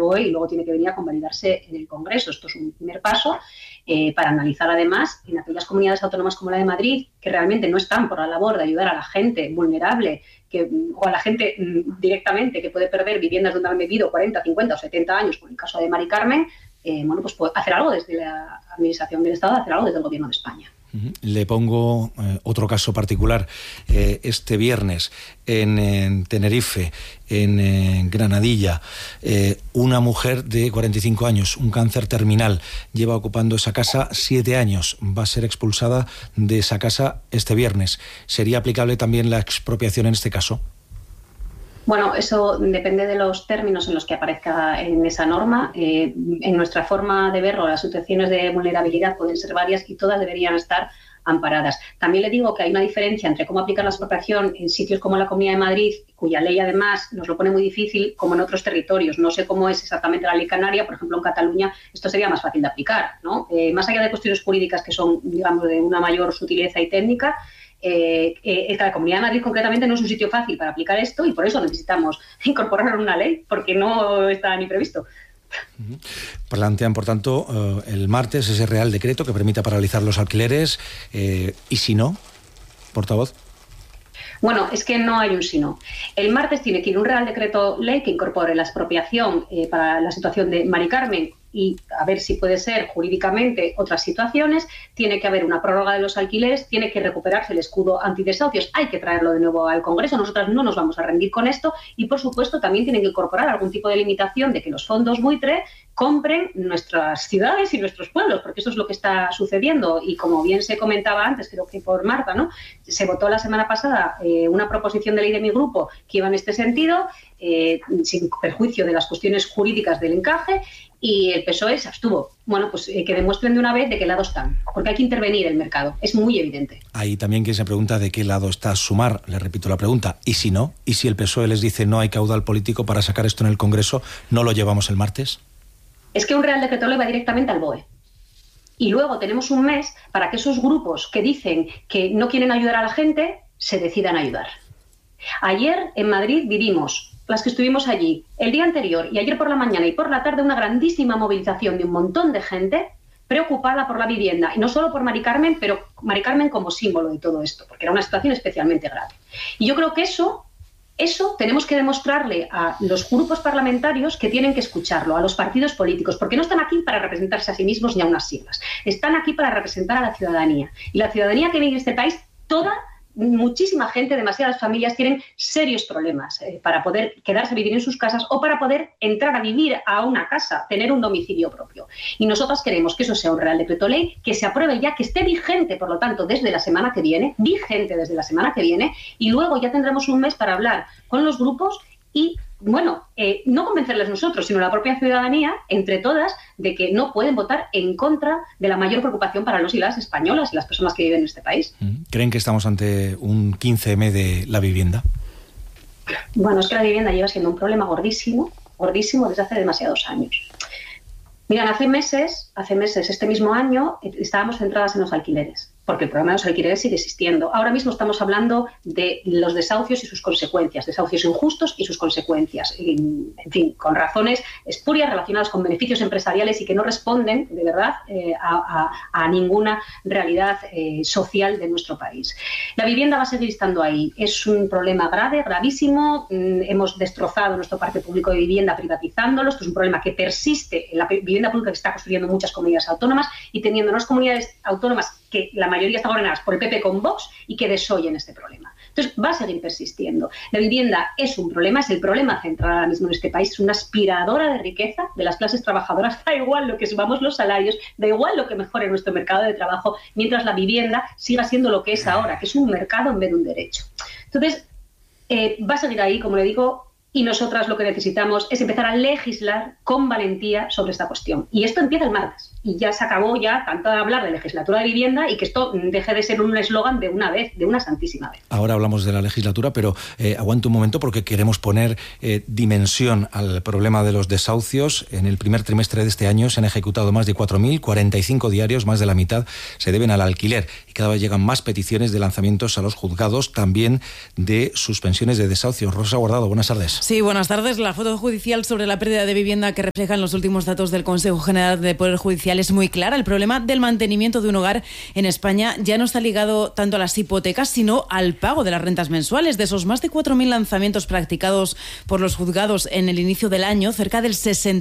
BOE y luego tiene que venir a convalidarse en el Congreso. Esto es un primer paso para analizar además en aquellas comunidades autónomas como la de Madrid, que realmente no están por la labor de ayudar a la gente vulnerable o a la gente directamente que puede perder viviendas donde han vivido 40, 50 o 70 años, como en el caso de Mari Carmen, pues hacer algo desde la Administración del Estado, hacer algo desde el Gobierno de España. Le pongo otro caso particular. Este viernes en Tenerife, en Granadilla, una mujer de 45 años, un cáncer terminal, lleva ocupando esa casa 7 años. Va a ser expulsada de esa casa este viernes. ¿Sería aplicable también la expropiación en este caso? Bueno, eso depende de los términos en los que aparezca en esa norma. En nuestra forma de verlo, las situaciones de vulnerabilidad pueden ser varias y todas deberían estar amparadas. También le digo que hay una diferencia entre cómo aplicar la expropiación en sitios como la Comunidad de Madrid, cuya ley además nos lo pone muy difícil, como en otros territorios. No sé cómo es exactamente la ley canaria, por ejemplo en Cataluña esto sería más fácil de aplicar, ¿no? Más allá de cuestiones jurídicas que son, digamos, de una mayor sutileza y técnica, la Comunidad de Madrid concretamente no es un sitio fácil para aplicar esto y por eso necesitamos incorporarlo en una ley, porque no está ni previsto. Plantean, por tanto, el martes ese Real Decreto que permita paralizar los alquileres. ¿Y si no, portavoz? Bueno, es que no hay un si no. El martes tiene que ir un Real Decreto Ley que incorpore la expropiación para la situación de Mari Carmen y a ver si puede ser jurídicamente otras situaciones. Tiene que haber una prórroga de los alquileres, tiene que recuperarse el escudo antidesahucios, hay que traerlo de nuevo al Congreso. Nosotras no nos vamos a rendir con esto y, por supuesto, también tienen que incorporar algún tipo de limitación de que los fondos buitre compren nuestras ciudades y nuestros pueblos, porque eso es lo que está sucediendo. Y como bien se comentaba antes, creo que por Marta, ¿no? Se votó la semana pasada una proposición de ley de mi grupo que iba en este sentido, sin perjuicio de las cuestiones jurídicas del encaje, y el PSOE se abstuvo. Bueno, pues que demuestren de una vez de qué lado están, porque hay que intervenir el mercado, es muy evidente. Hay también quien se pregunta de qué lado está Sumar. Le repito la pregunta, ¿y si no? ¿Y si el PSOE les dice no hay caudal político para sacar esto en el Congreso, no lo llevamos el martes? Es que un Real Decreto Ley va directamente al BOE. Y luego tenemos un mes para que esos grupos que dicen que no quieren ayudar a la gente se decidan a ayudar. Ayer en Madrid vivimos, las que estuvimos allí, el día anterior y ayer por la mañana y por la tarde, una grandísima movilización de un montón de gente preocupada por la vivienda. Y no solo por Mari Carmen, pero Mari Carmen como símbolo de todo esto, porque era una situación especialmente grave. Y yo creo que eso tenemos que demostrarle a los grupos parlamentarios que tienen que escucharlo, a los partidos políticos, porque no están aquí para representarse a sí mismos ni a unas siglas. Están aquí para representar a la ciudadanía. Y la ciudadanía que vive en este país, muchísima gente, demasiadas familias tienen serios problemas para poder quedarse a vivir en sus casas o para poder entrar a vivir a una casa, tener un domicilio propio. Y nosotras queremos que eso sea un Real Decreto Ley, que se apruebe ya, que esté vigente, por lo tanto, desde la semana que viene, y luego ya tendremos un mes para hablar con los grupos y, bueno, no convencerles nosotros, sino la propia ciudadanía, entre todas, de que no pueden votar en contra de la mayor preocupación para los y las españolas y las personas que viven en este país. ¿Creen que estamos ante un 15M de la vivienda? Bueno, es que la vivienda lleva siendo un problema gordísimo desde hace demasiados años. Miran, hace meses, este mismo año, estábamos centradas en los alquileres, porque el problema de los alquileres sigue existiendo. Ahora mismo estamos hablando de los desahucios y sus consecuencias, desahucios injustos y sus consecuencias, en fin, con razones espurias relacionadas con beneficios empresariales y que no responden, de verdad, a ninguna realidad social de nuestro país. La vivienda va a seguir estando ahí. Es un problema grave, gravísimo. Hemos destrozado nuestro parque público de vivienda privatizándolo. Esto es un problema que persiste en la vivienda pública que está construyendo muchas comunidades autónomas y teniendo unas comunidades autónomas que la mayoría están gobernadas por el PP con Vox y que desoyen este problema. Entonces, va a seguir persistiendo. La vivienda es un problema, es el problema central ahora mismo en este país, es una aspiradora de riqueza de las clases trabajadoras. Da igual lo que subamos los salarios, da igual lo que mejore nuestro mercado de trabajo, mientras la vivienda siga siendo lo que es ahora, que es un mercado en vez de un derecho. Entonces, va a seguir ahí, como le digo, y nosotras lo que necesitamos es empezar a legislar con valentía sobre esta cuestión. Y esto empieza el martes. y ya se acabó ya tanto de hablar de legislatura de vivienda y que esto deje de ser un eslogan de una vez, de una santísima vez. Ahora hablamos de la legislatura, pero aguanta un momento porque queremos poner dimensión al problema de los desahucios. En el primer trimestre de este año se han ejecutado más de 4.045 diarios, más de la mitad se deben al alquiler y cada vez llegan más peticiones de lanzamientos a los juzgados, también de suspensiones de desahucio. Rosa Guardado, buenas tardes. Sí, buenas tardes. La foto judicial sobre la pérdida de vivienda que reflejan los últimos datos del Consejo General de Poder Judicial es muy clara. El problema del mantenimiento de un hogar en España ya no está ligado tanto a las hipotecas, sino al pago de las rentas mensuales. De esos más de 4.000 lanzamientos practicados por los juzgados en el inicio del año, cerca del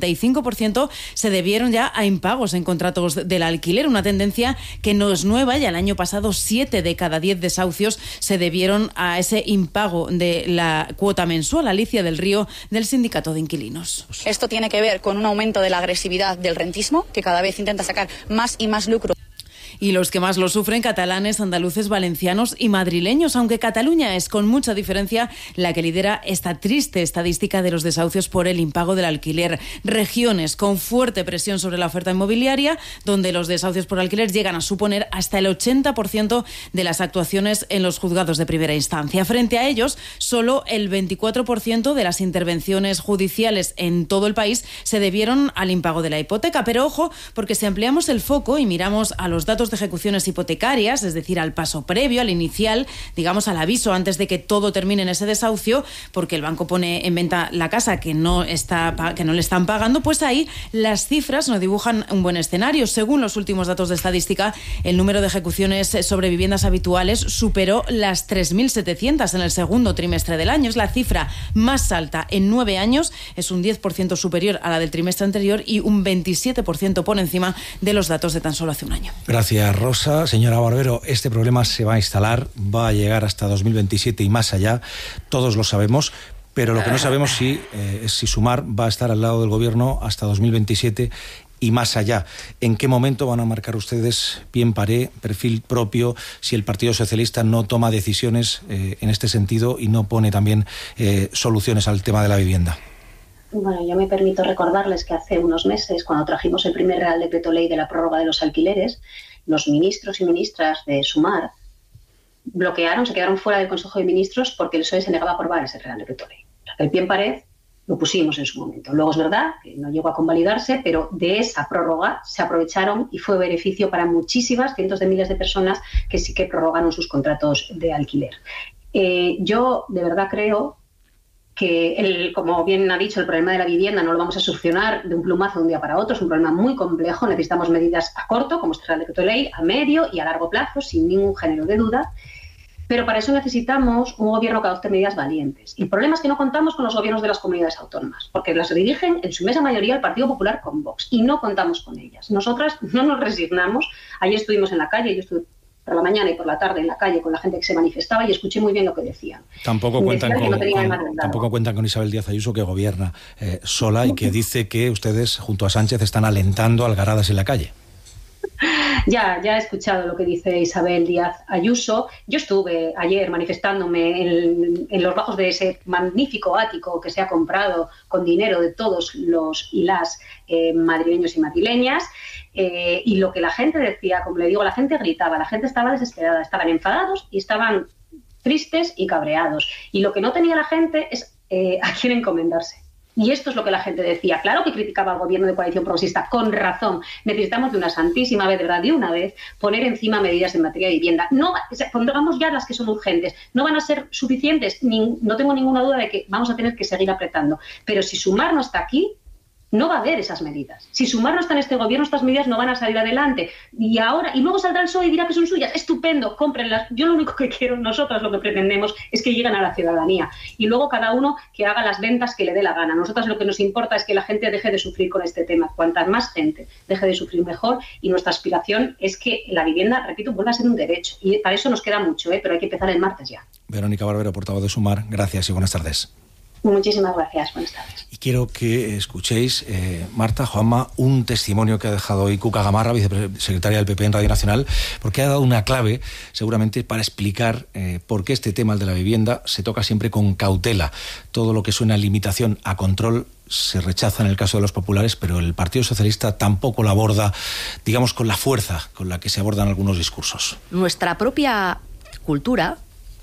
65% se debieron ya a impagos en contratos del alquiler, una tendencia que no es nueva. Ya el año pasado 7 de cada 10 desahucios se debieron a ese impago de la cuota mensual. Alicia del Río, del Sindicato de Inquilinos. Esto tiene que ver con un aumento de la agresividad del rentismo, que cada vez intenta sacar más y más lucro. Y los que más lo sufren, catalanes, andaluces, valencianos y madrileños, aunque Cataluña es con mucha diferencia la que lidera esta triste estadística de los desahucios por el impago del alquiler. Regiones con fuerte presión sobre la oferta inmobiliaria, donde los desahucios por alquiler llegan a suponer hasta el 80% de las actuaciones en los juzgados de primera instancia. Frente a ellos, solo el 24% de las intervenciones judiciales en todo el país se debieron al impago de la hipoteca. Pero ojo, porque si ampliamos el foco y miramos a los datos de ejecuciones hipotecarias, es decir, al paso previo, al inicial, digamos al aviso antes de que todo termine en ese desahucio, porque el banco pone en venta la casa que no le están pagando, pues ahí las cifras no dibujan un buen escenario. Según los últimos datos de estadística, el número de ejecuciones sobre viviendas habituales superó las 3.700 en el segundo trimestre del año. Es la cifra más alta en 9 años, es un 10% superior a la del trimestre anterior y un 27% por encima de los datos de tan solo hace un año. Gracias, Rosa. Señora Barbero, este problema se va a instalar, va a llegar hasta 2027 y más allá, todos lo sabemos, pero lo que no sabemos es si Sumar va a estar al lado del gobierno hasta 2027 y más allá. ¿En qué momento van a marcar ustedes pie pared, perfil propio, si el Partido Socialista no toma decisiones en este sentido y no pone también soluciones al tema de la vivienda? Bueno, yo me permito recordarles que hace unos meses, cuando trajimos el primer Real Decreto Ley de la prórroga de los alquileres, los ministros y ministras de Sumar se quedaron fuera del Consejo de Ministros porque el PSOE se negaba a aprobar ese Real Decreto Ley. O sea, el pie en pared lo pusimos en su momento. Luego es verdad que no llegó a convalidarse, pero de esa prórroga se aprovecharon y fue beneficio para muchísimas, cientos de miles de personas que sí que prorrogaron sus contratos de alquiler. Yo de verdad creo que, como bien ha dicho, el problema de la vivienda no lo vamos a solucionar de un plumazo de un día para otro. Es un problema muy complejo. Necesitamos medidas a corto, como este Real Decreto Ley, a medio y a largo plazo, sin ningún género de duda. Pero para eso necesitamos un gobierno que adopte medidas valientes. Y el problema es que no contamos con los gobiernos de las comunidades autónomas, porque las dirigen en su inmensa mayoría el Partido Popular con Vox, y no contamos con ellas. Nosotras no nos resignamos. Ayer estuvimos en la calle, yo estuve por la mañana y por la tarde en la calle con la gente que se manifestaba y escuché muy bien lo que decían. Tampoco cuentan con Isabel Díaz Ayuso, que gobierna sola y que dice que ustedes junto a Sánchez están alentando algaradas en la calle. Ya he escuchado lo que dice Isabel Díaz Ayuso. Yo estuve ayer manifestándome en los bajos de ese magnífico ático que se ha comprado con dinero de todos los y las madrileños y madrileñas. Y lo que la gente decía, como le digo, la gente gritaba, la gente estaba desesperada, estaban enfadados y estaban tristes y cabreados. Y lo que no tenía la gente es a quién encomendarse. Y esto es lo que la gente decía. Claro que criticaba al gobierno de coalición progresista, con razón. Necesitamos de una santísima vez, de verdad, de una vez, poner encima medidas en materia de vivienda. No, pongamos ya las que son urgentes. No van a ser suficientes, no tengo ninguna duda de que vamos a tener que seguir apretando. Pero si Sumar no está aquí, no va a haber esas medidas. Si Sumar no está en este gobierno, estas medidas no van a salir adelante. Y luego saldrá el PSOE y dirá que son suyas. Estupendo, cómprenlas. Yo lo único que quiero, nosotras lo que pretendemos es que lleguen a la ciudadanía. Y luego cada uno que haga las ventas que le dé la gana. Nosotras lo que nos importa es que la gente deje de sufrir con este tema. Cuanta más gente deje de sufrir, mejor. Y nuestra aspiración es que la vivienda, repito, vuelva a ser un derecho. Y para eso nos queda mucho, pero hay que empezar el martes ya. Verónica Barbero, portavoz de Sumar, gracias y buenas tardes. Muchísimas gracias. Buenas tardes. Y quiero que escuchéis, Marta, Juanma, un testimonio que ha dejado hoy Cuca Gamarra, vicesecretaria del PP en Radio Nacional, porque ha dado una clave, seguramente, para explicar por qué este tema, el de la vivienda, se toca siempre con cautela. Todo lo que suena a limitación, a control, se rechaza en el caso de los populares, pero el Partido Socialista tampoco lo aborda, digamos, con la fuerza con la que se abordan algunos discursos. Nuestra propia cultura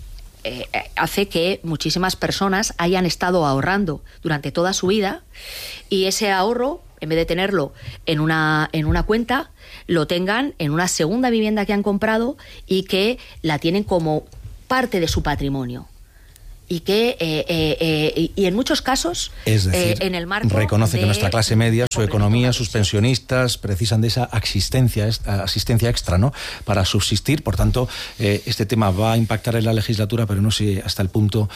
hace que muchísimas personas hayan estado ahorrando durante toda su vida y ese ahorro, en vez de tenerlo en una cuenta, lo tengan en una segunda vivienda que han comprado y que la tienen como parte de su patrimonio. Y que y en muchos casos, es decir, en el marco reconoce que nuestra clase media, su economía, sus pensionistas precisan de esa asistencia extra, ¿no?, para subsistir. Por tanto, este tema va a impactar en la legislatura, pero no sé hasta el punto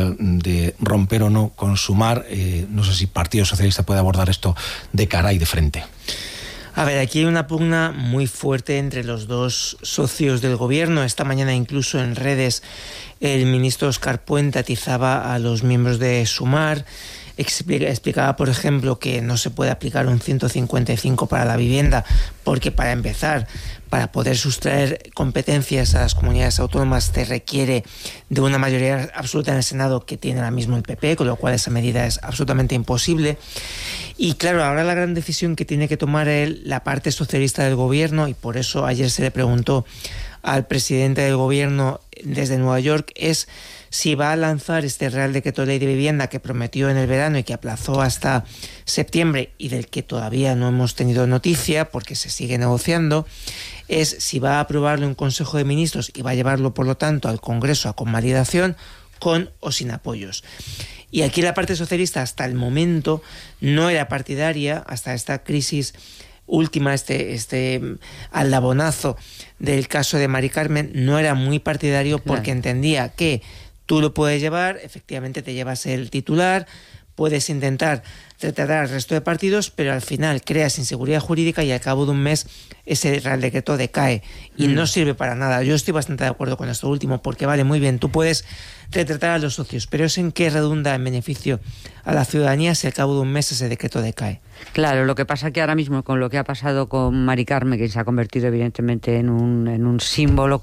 de romper o no con Sumar. No sé si Partido Socialista puede abordar esto de cara y de frente. A ver, aquí hay una pugna muy fuerte entre los dos socios del gobierno. Esta mañana, incluso en redes, el ministro Óscar Puente atizaba a los miembros de Sumar. Explicaba, por ejemplo, que no se puede aplicar un 155 para la vivienda porque, para empezar, para poder sustraer competencias a las comunidades autónomas te requiere de una mayoría absoluta en el Senado que tiene ahora mismo el PP, con lo cual esa medida es absolutamente imposible. Y claro, ahora la gran decisión que tiene que tomar la parte socialista del gobierno, y por eso ayer se le preguntó al presidente del gobierno desde Nueva York, es si va a lanzar este Real Decreto de Ley de Vivienda que prometió en el verano y que aplazó hasta septiembre y del que todavía no hemos tenido noticia porque se sigue negociando, es si va a aprobarlo en Consejo de Ministros y va a llevarlo, por lo tanto, al Congreso a convalidación, con o sin apoyos. Y aquí la parte socialista hasta el momento no era partidaria, hasta esta crisis última, este aldabonazo del caso de Mari Carmen, no era muy partidario porque entendía que tú lo puedes llevar, efectivamente te llevas el titular, puedes intentar tratar al resto de partidos, pero al final creas inseguridad jurídica y al cabo de un mes ese Real Decreto decae y no sirve para nada. Yo estoy bastante de acuerdo con esto último porque vale, muy bien, tú puedes retratar a los socios, pero ¿es en qué redunda en beneficio a la ciudadanía si al cabo de un mes ese decreto decae? Claro, lo que pasa es que ahora mismo con lo que ha pasado con Mari Carmen, que se ha convertido evidentemente en un símbolo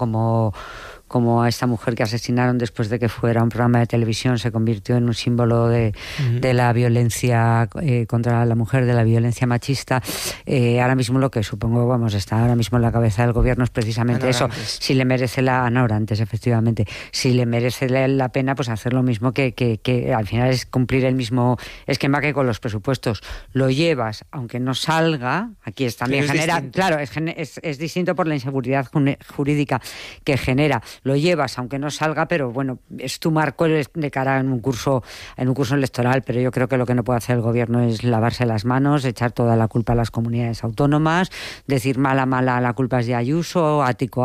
como a esta mujer que asesinaron después de que fuera un programa de televisión, se convirtió en un símbolo de la violencia contra la mujer, de la violencia machista. Ahora mismo lo que supongo, está ahora mismo en la cabeza del gobierno es precisamente eso. Si le merece efectivamente, si le merece la pena, pues hacer lo mismo que al final es cumplir el mismo esquema que con los presupuestos. Lo llevas, aunque no salga, aquí es también es genera, distinto. Claro, es distinto por la inseguridad jurídica que genera. Lo llevas aunque no salga, pero bueno, es tu marco de cara en un curso electoral, pero yo creo que lo que no puede hacer el gobierno es lavarse las manos, echar toda la culpa a las comunidades autónomas, decir mala la culpa es de Ayuso, ático,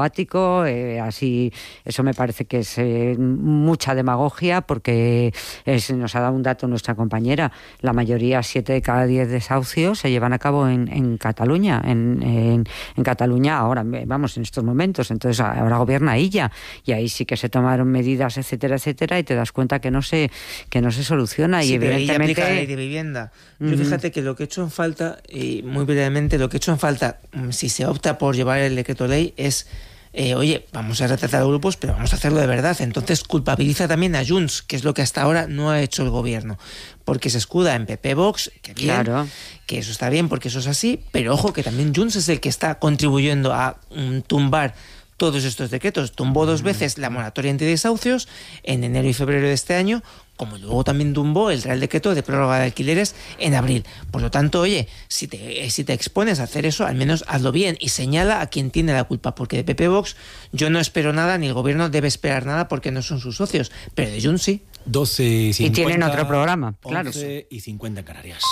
así, eso me parece que es mucha demagogia, porque nos ha dado un dato nuestra compañera, la mayoría, 7 de cada 10 desahucios se llevan a cabo en Cataluña, en Cataluña ahora, en estos momentos, entonces ahora gobierna ella. Y ahí sí que se tomaron medidas, etcétera, y te das cuenta que no se soluciona. Sí, y evidentemente pero ella aplica la ley de vivienda. Yo fíjate que lo que he hecho en falta, y muy brevemente, si se opta por llevar el decreto ley es oye, vamos a retratar a grupos, pero vamos a hacerlo de verdad. Entonces culpabiliza también a Junts, que es lo que hasta ahora no ha hecho el gobierno, porque se escuda en PP Vox, que bien, claro, que eso está bien porque eso es así, pero ojo que también Junts es el que está contribuyendo a tumbar todos estos decretos. Tumbó 2 veces la moratoria antidesahucios en enero y febrero de este año, como luego también tumbó el Real Decreto de prórroga de alquileres en abril. Por lo tanto, oye, si te expones a hacer eso, al menos hazlo bien y señala a quien tiene la culpa, porque de PP Vox yo no espero nada, ni el gobierno debe esperar nada porque no son sus socios, pero de Junts sí. 12:50. Y tienen otro programa, claro. 11:50 en Canarias.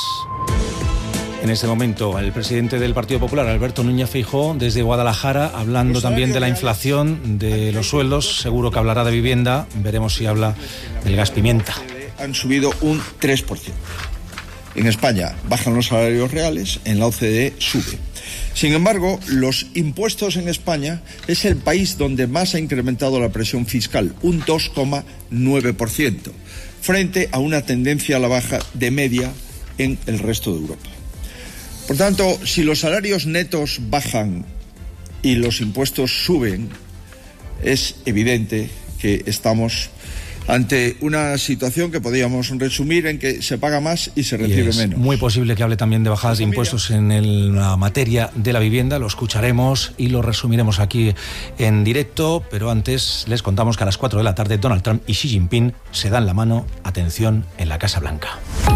En este momento, el presidente del Partido Popular, Alberto Núñez Feijóo, desde Guadalajara, hablando también de la inflación, de los sueldos, seguro que hablará de vivienda, veremos si habla del gas pimienta. Han subido un 3%. En España bajan los salarios reales, en la OCDE sube. Sin embargo, los impuestos en España es el país donde más ha incrementado la presión fiscal, un 2,9%. frente a una tendencia a la baja de media en el resto de Europa. Por tanto, si los salarios netos bajan y los impuestos suben, es evidente que estamos ante una situación que podríamos resumir en que se paga más y se recibe menos. Muy posible que hable también de bajadas de impuestos en la materia de la vivienda. Lo escucharemos y lo resumiremos aquí en directo, pero antes les contamos que a las 4 de la tarde Donald Trump y Xi Jinping se dan la mano, atención, en la Casa Blanca.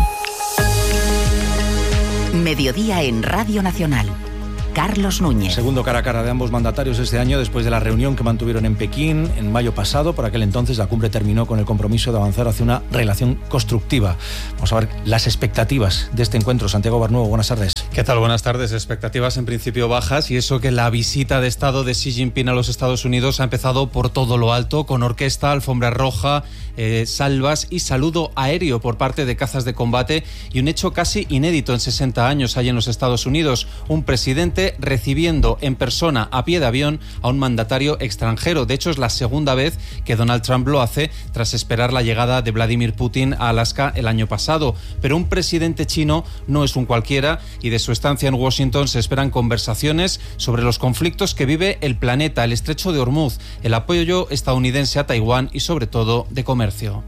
Mediodía en Radio Nacional. Carlos Núñez. Segundo cara a cara de ambos mandatarios este año después de la reunión que mantuvieron en Pekín en mayo pasado. Por aquel entonces la cumbre terminó con el compromiso de avanzar hacia una relación constructiva. Vamos a ver las expectativas de este encuentro. Santiago Barnuevo, buenas tardes. ¿Qué tal? Buenas tardes. Expectativas en principio bajas, y eso que la visita de Estado de Xi Jinping a los Estados Unidos ha empezado por todo lo alto, con orquesta, alfombra roja, salvas y saludo aéreo por parte de cazas de combate, y un hecho casi inédito en 60 años hay en los Estados Unidos: un presidente recibiendo en persona a pie de avión a un mandatario extranjero. De hecho, es la segunda vez que Donald Trump lo hace tras esperar la llegada de Vladimir Putin a Alaska el año pasado. Pero un presidente chino no es un cualquiera, y de su estancia en Washington se esperan conversaciones sobre los conflictos que vive el planeta, el estrecho de Hormuz, el apoyo estadounidense a Taiwán y sobre todo de comercio.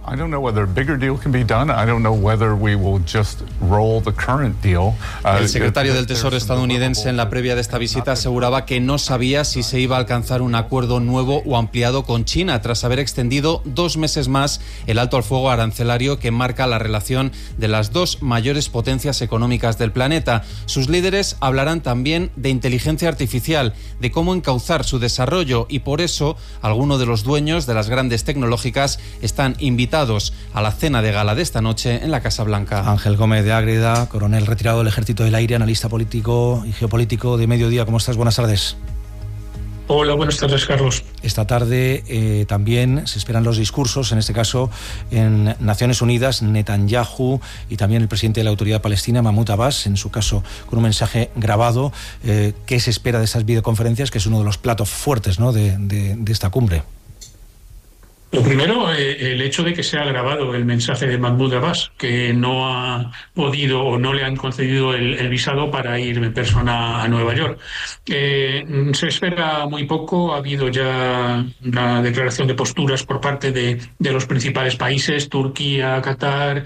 El secretario del Tesoro estadounidense en la previa de esta visita aseguraba que no sabía si se iba a alcanzar un acuerdo nuevo o ampliado con China, tras haber extendido 2 meses más el alto al fuego arancelario que marca la relación de las dos mayores potencias económicas del planeta. Sus líderes hablarán también de inteligencia artificial, de cómo encauzar su desarrollo, y por eso algunos de los dueños de las grandes tecnológicas están invitados a la cena de gala de esta noche en la Casa Blanca. Ángel Gómez de Ágreda, coronel retirado del Ejército del Aire, analista político y geopolítico de Mediodía. ¿Cómo estás? Buenas tardes. Hola, buenas tardes, Carlos. Esta tarde también se esperan los discursos, en este caso en Naciones Unidas, Netanyahu y también el presidente de la Autoridad Palestina, Mahmoud Abbas, en su caso con un mensaje grabado. ¿Qué se espera de esas videoconferencias, que es uno de los platos fuertes, ¿no?, de esta cumbre? Lo primero, el hecho de que se ha grabado el mensaje de Mahmoud Abbas, que no ha podido o no le han concedido el visado para ir en persona a Nueva York. Se espera muy poco. Ha habido ya una declaración de posturas por parte de los principales países: Turquía, Qatar,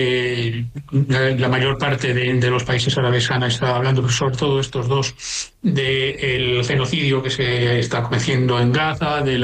la mayor parte de los países árabes han estado hablando, pero sobre todo estos dos, del genocidio que se está cometiendo en Gaza, de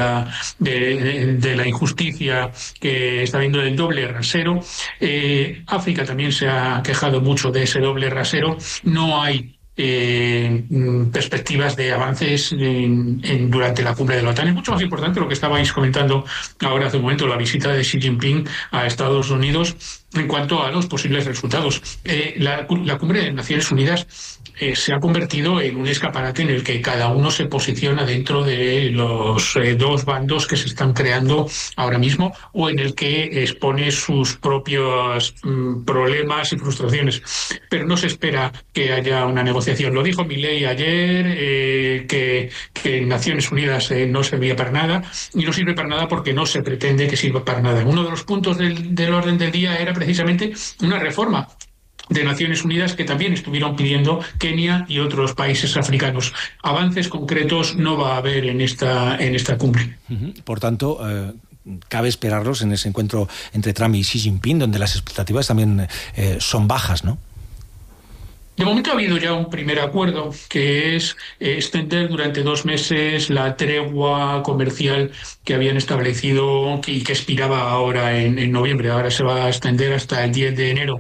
la injusticia que está habiendo, del doble rasero. África también se ha quejado mucho de ese doble rasero. No hay perspectivas de avances durante la cumbre de la OTAN. Es mucho más importante lo que estabais comentando ahora hace un momento, la visita de Xi Jinping a Estados Unidos, en cuanto a los posibles resultados. La cumbre de Naciones Unidas se ha convertido en un escaparate en el que cada uno se posiciona dentro de los dos bandos que se están creando ahora mismo, o en el que expone sus propios problemas y frustraciones. Pero no se espera que haya una negociación. Lo dijo Milei ayer, que en Naciones Unidas no servía para nada, y no sirve para nada porque no se pretende que sirva para nada. Uno de los puntos del orden del día era precisamente una reforma de Naciones Unidas que también estuvieron pidiendo Kenia y otros países africanos. Avances concretos no va a haber en esta cumbre. Por tanto, cabe esperarlos en ese encuentro entre Trump y Xi Jinping, donde las expectativas también son bajas, ¿no? De momento ha habido ya un primer acuerdo, que es extender durante 2 meses la tregua comercial que habían establecido y que expiraba ahora en noviembre. Ahora se va a extender hasta el 10 de enero.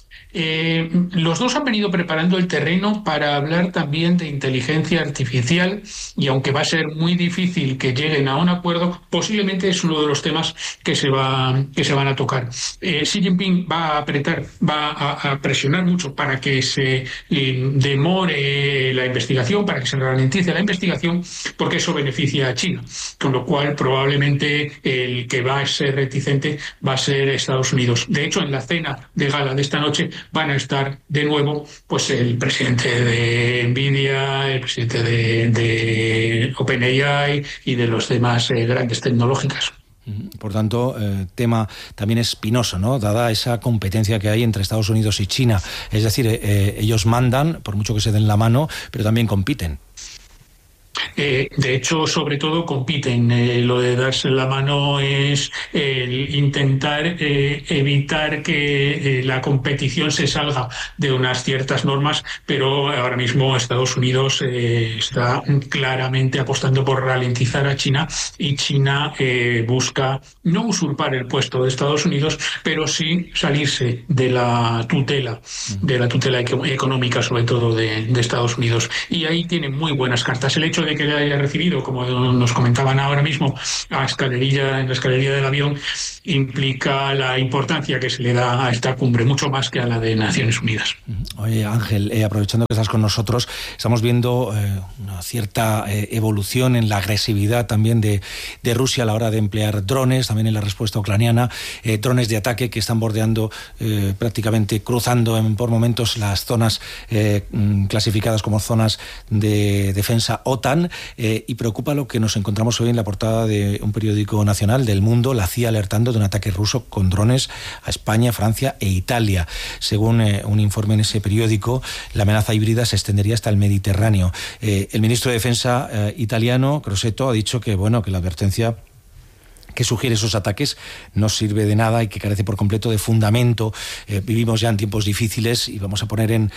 Los dos han venido preparando el terreno para hablar también de inteligencia artificial, y aunque va a ser muy difícil que lleguen a un acuerdo, posiblemente es uno de los temas que se van a tocar. Xi Jinping va a apretar, va a presionar mucho para que se demore la investigación, para que se ralentice la investigación, porque eso beneficia a China, con lo cual probablemente el que va a ser reticente va a ser Estados Unidos. De hecho, en la cena de gala de esta noche van a estar de nuevo pues el presidente de Nvidia, el presidente de OpenAI y de los demás grandes tecnológicas. Por tanto, tema también espinoso, ¿no? Dada esa competencia que hay entre Estados Unidos y China. Es decir, ellos mandan, por mucho que se den la mano, pero también compiten. De hecho, sobre todo compiten. Lo de darse la mano es el intentar evitar que la competición se salga de unas ciertas normas, pero ahora mismo Estados Unidos está claramente apostando por ralentizar a China, y China busca no usurpar el puesto de Estados Unidos, pero sí salirse de la tutela económica, sobre todo de Estados Unidos. Y ahí tienen muy buenas cartas. El hecho de que le haya recibido, como nos comentaban ahora mismo, en la escalerilla del avión, implica la importancia que se le da a esta cumbre, mucho más que a la de Naciones Unidas. Oye, Ángel, aprovechando que estás con nosotros, estamos viendo una cierta evolución en la agresividad también de Rusia a la hora de emplear drones, también en la respuesta ucraniana, drones de ataque que están bordeando, prácticamente cruzando por momentos las zonas clasificadas como zonas de defensa OTAN, y preocupa lo que nos encontramos hoy en la portada de un periódico nacional del Mundo, la CIA alertando de un ataque ruso con drones a España, Francia e Italia. Según un informe en ese periódico, la amenaza híbrida se extendería hasta el Mediterráneo. El ministro de Defensa italiano, Crosetto, ha dicho que la advertencia que sugiere esos ataques no sirve de nada y que carece por completo de fundamento. Vivimos ya en tiempos difíciles y vamos a poner en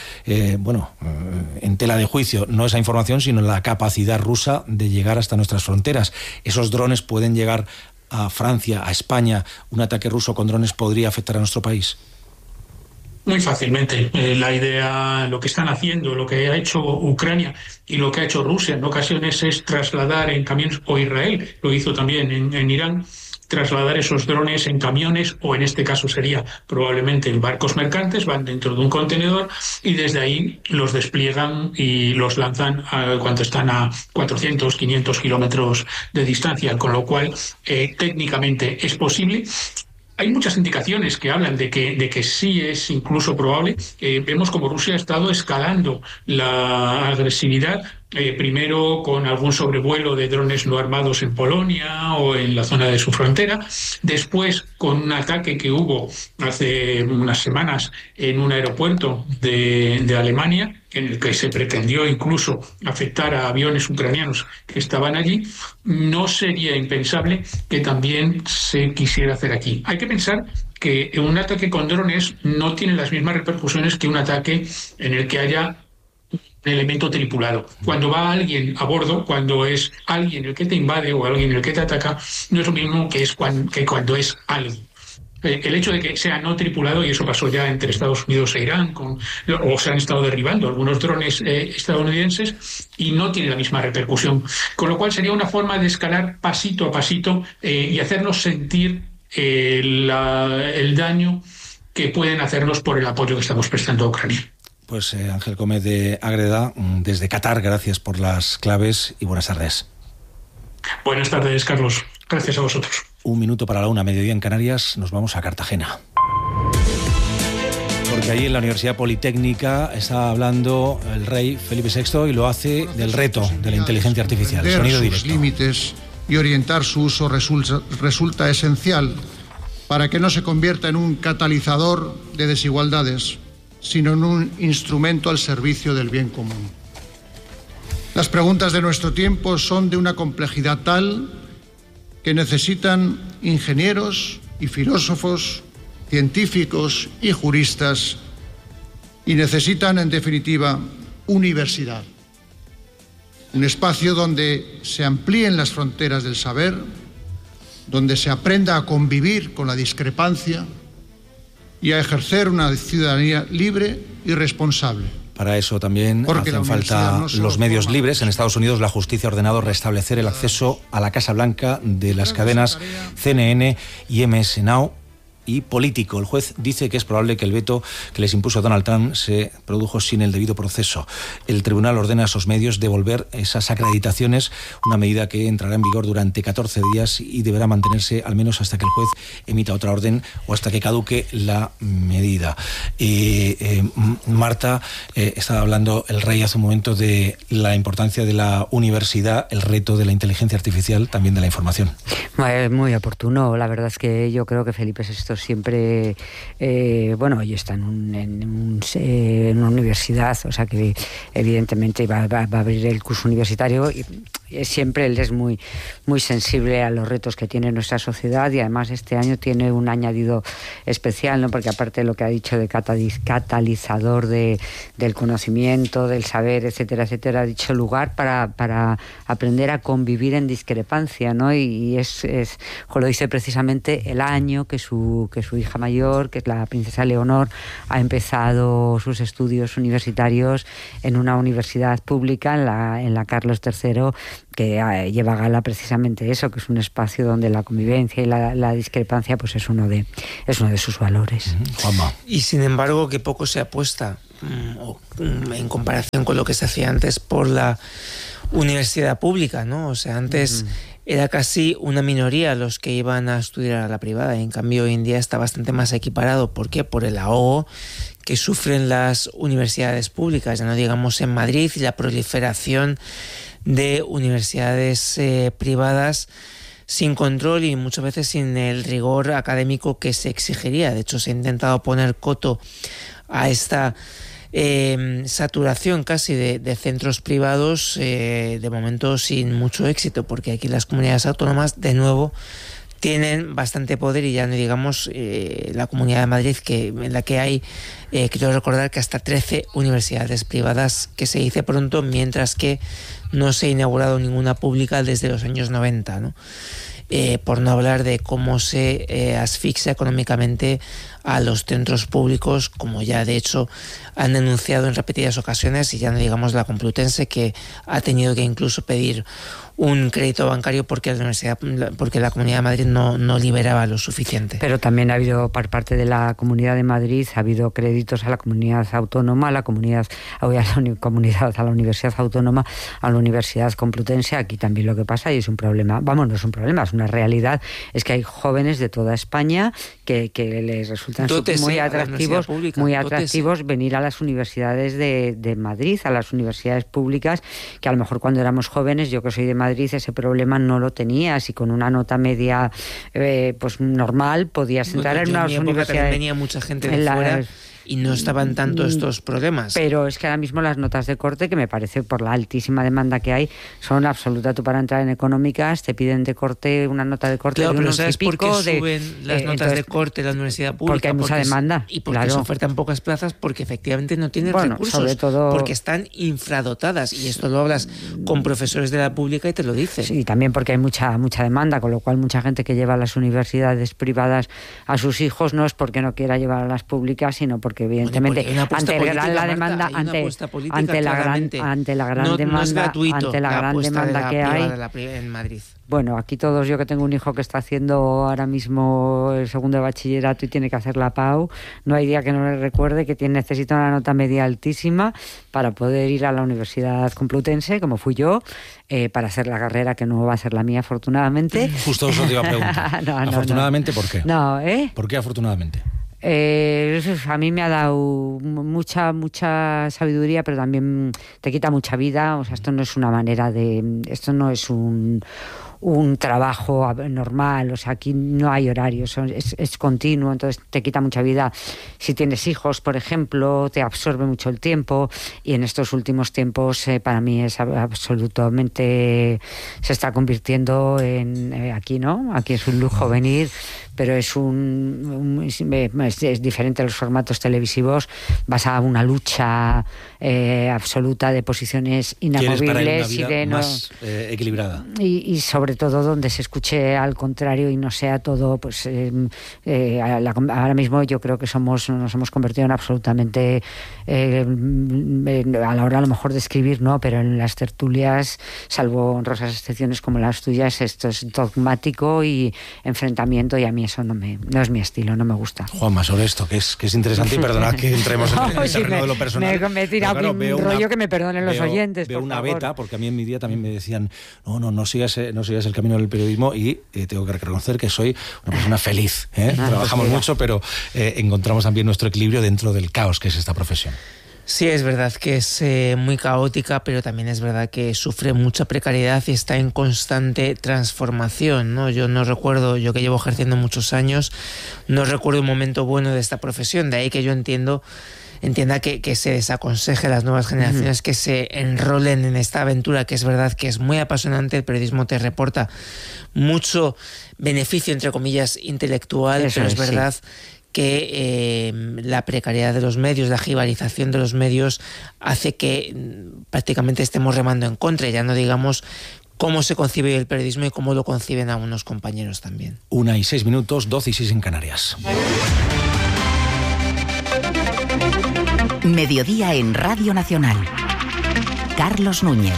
tela de juicio no esa información, sino la capacidad rusa de llegar hasta nuestras fronteras. Esos drones pueden llegar a Francia, a España. ¿Un ataque ruso con drones podría afectar a nuestro país? Muy fácilmente. La idea, lo que están haciendo, lo que ha hecho Ucrania y lo que ha hecho Rusia en ocasiones es trasladar en camiones, o Israel lo hizo también en Irán, trasladar esos drones en camiones, o en este caso sería probablemente en barcos mercantes, van dentro de un contenedor y desde ahí los despliegan y los lanzan cuando están a 400, 500 kilómetros de distancia, con lo cual técnicamente es posible. Hay muchas indicaciones que hablan de que sí es incluso probable. Vemos como Rusia ha estado escalando la agresividad, primero con algún sobrevuelo de drones no armados en Polonia o en la zona de su frontera, después con un ataque que hubo hace unas semanas en un aeropuerto de Alemania, en el que se pretendió incluso afectar a aviones ucranianos que estaban allí. No sería impensable que también se quisiera hacer aquí. Hay que pensar que un ataque con drones no tiene las mismas repercusiones que un ataque en el que haya un elemento tripulado. Cuando va alguien a bordo, cuando es alguien el que te invade o alguien el que te ataca, no es lo mismo que cuando es alguien. El hecho de que sea no tripulado, y eso pasó ya entre Estados Unidos e Irán, o se han estado derribando algunos drones estadounidenses, y no tiene la misma repercusión. Con lo cual sería una forma de escalar pasito a pasito y hacernos sentir el daño que pueden hacernos por el apoyo que estamos prestando a Ucrania. Pues Ángel Gómez de Ágreda, desde Qatar, gracias por las claves y buenas tardes. Buenas tardes, Carlos. Gracias a vosotros. 1 minuto para la 1, mediodía en Canarias, nos vamos a Cartagena. Porque ahí en la Universidad Politécnica está hablando el rey Felipe VI y lo hace del reto de la inteligencia artificial. Sonido directo. Sus límites y orientar su uso resulta esencial para que no se convierta en un catalizador de desigualdades, sino en un instrumento al servicio del bien común. Las preguntas de nuestro tiempo son de una complejidad tal que necesitan ingenieros y filósofos, científicos y juristas, y necesitan, en definitiva, universidad. Un espacio donde se amplíen las fronteras del saber, donde se aprenda a convivir con la discrepancia y a ejercer una ciudadanía libre y responsable. Para eso también hacen falta los medios libres. En Estados Unidos la justicia ha ordenado restablecer el acceso a la Casa Blanca de las cadenas CNN y MS Now y político. El juez dice que es probable que el veto que les impuso Donald Trump se produjo sin el debido proceso. El tribunal ordena a esos medios devolver esas acreditaciones, una medida que entrará en vigor durante 14 días y deberá mantenerse al menos hasta que el juez emita otra orden o hasta que caduque la medida. Marta, estaba hablando el rey hace un momento de la importancia de la universidad, el reto de la inteligencia artificial, también de la información. Muy oportuno. La verdad es que yo creo que Felipe VI siempre, hoy está en una universidad, o sea que evidentemente va a abrir el curso universitario y siempre él es muy sensible a los retos que tiene nuestra sociedad, y además este año tiene un añadido especial, ¿no? Porque aparte de lo que ha dicho de catalizador del conocimiento, del saber, etcétera, etcétera, ha dicho lugar para aprender a convivir en discrepancia, ¿no? Y lo dice precisamente el año que su hija mayor, que es la princesa Leonor, ha empezado sus estudios universitarios en una universidad pública, en la Carlos III, que lleva a gala precisamente eso, que es un espacio donde la convivencia y la discrepancia pues es uno de sus valores. Juanma. Y sin embargo que poco se apuesta en comparación con lo que se hacía antes por la universidad pública, ¿no? O sea, antes era casi una minoría los que iban a estudiar a la privada, y en cambio hoy en día está bastante más equiparado. ¿Por qué? Por el ahogo que sufren las universidades públicas, ya no digamos en Madrid, y la proliferación de universidades privadas sin control y muchas veces sin el rigor académico que se exigiría. De hecho, se ha intentado poner coto a esta saturación casi de centros privados, de momento sin mucho éxito, porque aquí las comunidades autónomas de nuevo tienen bastante poder, y ya no digamos la Comunidad de Madrid, en la que hay, quiero recordar que hasta 13 universidades privadas, que se dice pronto, mientras que no se ha inaugurado ninguna pública desde los años 90, ¿no? Por no hablar de cómo se asfixia económicamente a los centros públicos, como ya de hecho han denunciado en repetidas ocasiones, y ya no digamos la Complutense, que ha tenido que incluso pedir un crédito bancario porque la Comunidad de Madrid no liberaba lo suficiente. Pero también ha habido, por parte de la Comunidad de Madrid, ha habido créditos a la comunidad autónoma, a la Universidad Autónoma, a la Universidad Complutense. Aquí también lo que pasa, y es un problema, no es un problema, es una realidad, es que hay jóvenes de toda España que les resultan muy atractivos venir a las universidades de Madrid, a las universidades públicas, que a lo mejor cuando éramos jóvenes, yo que soy de Madrid, ese problema no lo tenías, y con una nota media pues normal podías entrar en unas universidades. Venía mucha gente de fuera y no estaban tanto estos problemas. Pero es que ahora mismo las notas de corte, que me parece por la altísima demanda que hay, son absoluta. Tú para entrar en económicas te piden de corte una nota de corte, claro, de unos ¿sabes por qué suben las notas de corte en la universidad pública? Porque hay mucha demanda. Y porque se ofertan pocas plazas, porque efectivamente no tienen recursos, sobre todo porque están infradotadas, y esto lo hablas con profesores de la pública y te lo dicen. Sí, también porque hay mucha demanda, con lo cual mucha gente que lleva a las universidades privadas a sus hijos no es porque no quiera llevar a las públicas, sino porque evidentemente ante la demanda, ante la gran demanda que hay en Madrid. Bueno, aquí todos, yo que tengo un hijo que está haciendo ahora mismo el segundo de bachillerato y tiene que hacer la PAU, no hay día que no le recuerde que necesita una nota media altísima para poder ir a la Universidad Complutense, como fui yo, para hacer la carrera, que no va a ser la mía, afortunadamente. Justo eso te iba a preguntar. ¿Afortunadamente por qué? ¿Por qué afortunadamente? A mí me ha dado mucha sabiduría, pero también te quita mucha vida. O sea, esto no es una manera esto no es un trabajo normal, o sea, aquí no hay horarios, es continuo, entonces te quita mucha vida. Si tienes hijos, por ejemplo, te absorbe mucho el tiempo, y en estos últimos tiempos para mí es absolutamente, se está convirtiendo en aquí es un lujo venir, pero es diferente a los formatos televisivos. Vas a una lucha absoluta de posiciones inamovibles y de más equilibrada, y sobre todo donde se escuche al contrario y no sea todo pues ahora mismo yo creo que nos hemos convertido en absolutamente a la hora a lo mejor de escribir pero en las tertulias, salvo honrosas excepciones como las tuyas, esto es dogmático y enfrentamiento, y a mí mí eso no es mi estilo, no me gusta. Juanma, sobre esto, que es interesante, y perdonad que entremos en el terreno de lo personal. Me he tirado un rollo que me perdonen los oyentes. Veo por una favor. beta, porque a mí en mi día también me decían, no sigas el camino del periodismo, y tengo que reconocer que soy una persona feliz. Trabajamos mucho, pero encontramos también nuestro equilibrio dentro del caos que es esta profesión. Sí, es verdad que es muy caótica, pero también es verdad que sufre mucha precariedad y está en constante transformación, ¿no? Yo que llevo ejerciendo muchos años, no recuerdo un momento bueno de esta profesión, de ahí que yo entienda que se desaconseje a las nuevas generaciones que se enrolen en esta aventura, que es verdad que es muy apasionante. El periodismo te reporta mucho beneficio, entre comillas, intelectual, pero es verdad que la precariedad de los medios, la jibarización de los medios hace que prácticamente estemos remando en contra, y ya no digamos cómo se concibe el periodismo y cómo lo conciben algunos compañeros también. 1:06, 12:06 en Canarias. Mediodía en Radio Nacional. Carlos Núñez.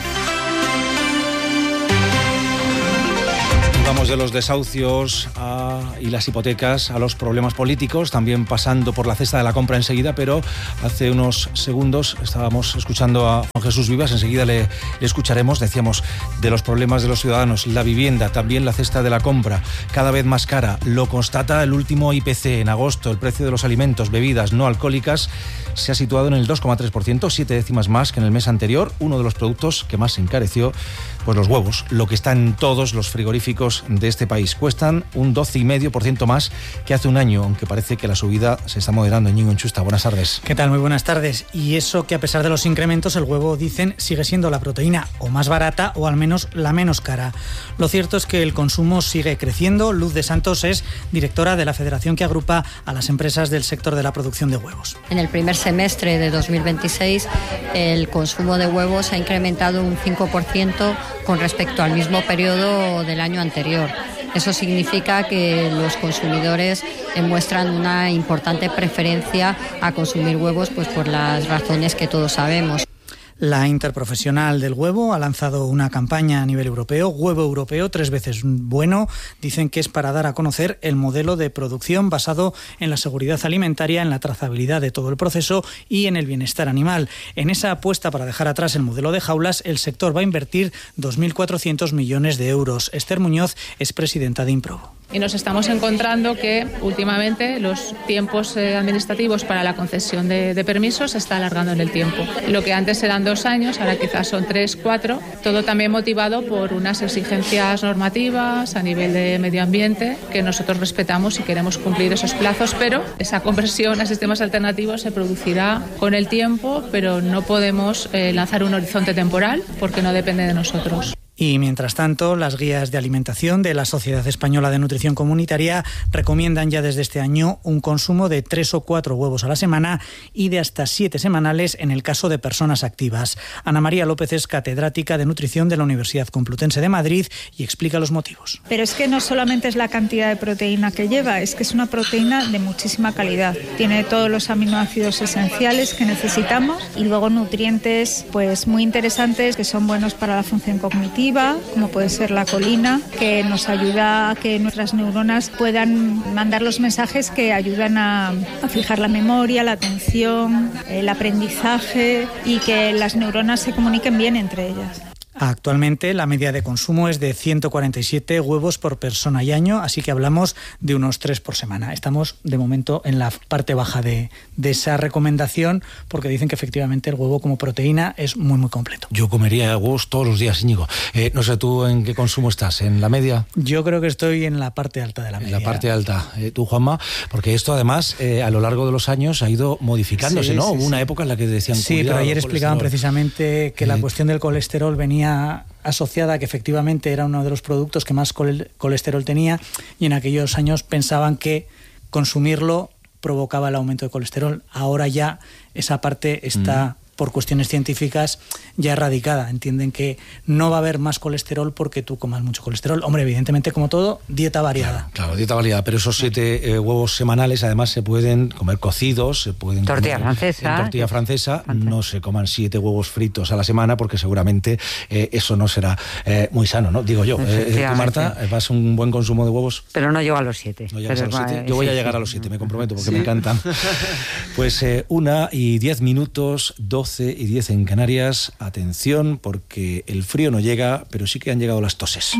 Vamos de los desahucios y las hipotecas a los problemas políticos, también pasando por la cesta de la compra enseguida, pero hace unos segundos estábamos escuchando a Juan Jesús Vivas, enseguida le escucharemos. Decíamos de los problemas de los ciudadanos, la vivienda, también la cesta de la compra, cada vez más cara. Lo constata el último IPC. En agosto el precio de los alimentos, bebidas no alcohólicas, se ha situado en el 2,3%, 7 décimas más que en el mes anterior. Uno de los productos que más se encareció, pues los huevos, lo que está en todos los frigoríficos de este país. Cuestan un 12,5% más que hace un año, aunque parece que la subida se está moderando. Íñigo Enchusta, buenas tardes. ¿Qué tal? Muy buenas tardes. Y eso que a pesar de los incrementos, el huevo, dicen, sigue siendo la proteína o más barata o al menos la menos cara. Lo cierto es que el consumo sigue creciendo. Luz de Santos es directora de la federación que agrupa a las empresas del sector de la producción de huevos. En el primer semestre de 2026 el consumo de huevos ha incrementado un 5% con respecto al mismo periodo del año anterior. Eso significa que los consumidores muestran una importante preferencia a consumir huevos, pues por las razones que todos sabemos. La Interprofesional del Huevo ha lanzado una campaña a nivel europeo, Huevo Europeo 3 veces bueno. Dicen que es para dar a conocer el modelo de producción basado en la seguridad alimentaria, en la trazabilidad de todo el proceso y en el bienestar animal. En esa apuesta para dejar atrás el modelo de jaulas, el sector va a invertir 2.400 millones de euros. Esther Muñoz es presidenta de Improvo. Y nos estamos encontrando que últimamente los tiempos administrativos para la concesión de permisos se está alargando en el tiempo. Lo que antes eran 2 años, ahora quizás son 3, 4, todo también motivado por unas exigencias normativas a nivel de medio ambiente que nosotros respetamos y queremos cumplir esos plazos, pero esa conversión a sistemas alternativos se producirá con el tiempo, pero no podemos lanzar un horizonte temporal porque no depende de nosotros. Y mientras tanto, las guías de alimentación de la Sociedad Española de Nutrición Comunitaria recomiendan ya desde este año un consumo de 3 o 4 huevos a la semana y de hasta 7 semanales en el caso de personas activas. Ana María López es catedrática de nutrición de la Universidad Complutense de Madrid y explica los motivos. Pero es que no solamente es la cantidad de proteína que lleva, es que es una proteína de muchísima calidad. Tiene todos los aminoácidos esenciales que necesitamos y luego nutrientes pues muy interesantes que son buenos para la función cognitiva, como puede ser la colina, que nos ayuda a que nuestras neuronas puedan mandar los mensajes que ayudan a fijar la memoria, la atención, el aprendizaje y que las neuronas se comuniquen bien entre ellas. Actualmente la media de consumo es de 147 huevos por persona y año, así que hablamos de unos 3 por semana. Estamos de momento en la parte baja de esa recomendación porque dicen que efectivamente el huevo como proteína es muy muy completo. Yo comería huevos todos los días, Íñigo. No sé, ¿tú en qué consumo estás? ¿En la media? Yo creo que estoy en la parte alta de la media. En la parte alta. ¿Tú, Juanma? Porque esto además a lo largo de los años ha ido modificándose, sí, ¿no? Hubo una época en la que decían... Sí, pero ayer explicaban precisamente que la cuestión del colesterol venía asociada a que efectivamente era uno de los productos que más colesterol tenía y en aquellos años pensaban que consumirlo provocaba el aumento de colesterol. Ahora ya esa parte está por cuestiones científicas ya erradicada. Entienden que no va a haber más colesterol porque tú comas mucho colesterol. Hombre, evidentemente, como todo, dieta variada. Claro, dieta variada, pero esos 7 huevos semanales además se pueden comer cocidos, se pueden tortilla comer francesa. En tortilla francesa. No se coman 7 huevos fritos a la semana porque seguramente eso no será muy sano, ¿no? Digo yo. Tú, Marta, vas a un buen consumo de huevos. Pero no llego a los 7. No llegas a los 7. Yo voy a llegar a los 7, me comprometo, porque me encantan. Pues 1:10, 12:10 en Canarias. Atención, porque el frío no llega, pero sí que han llegado las toses.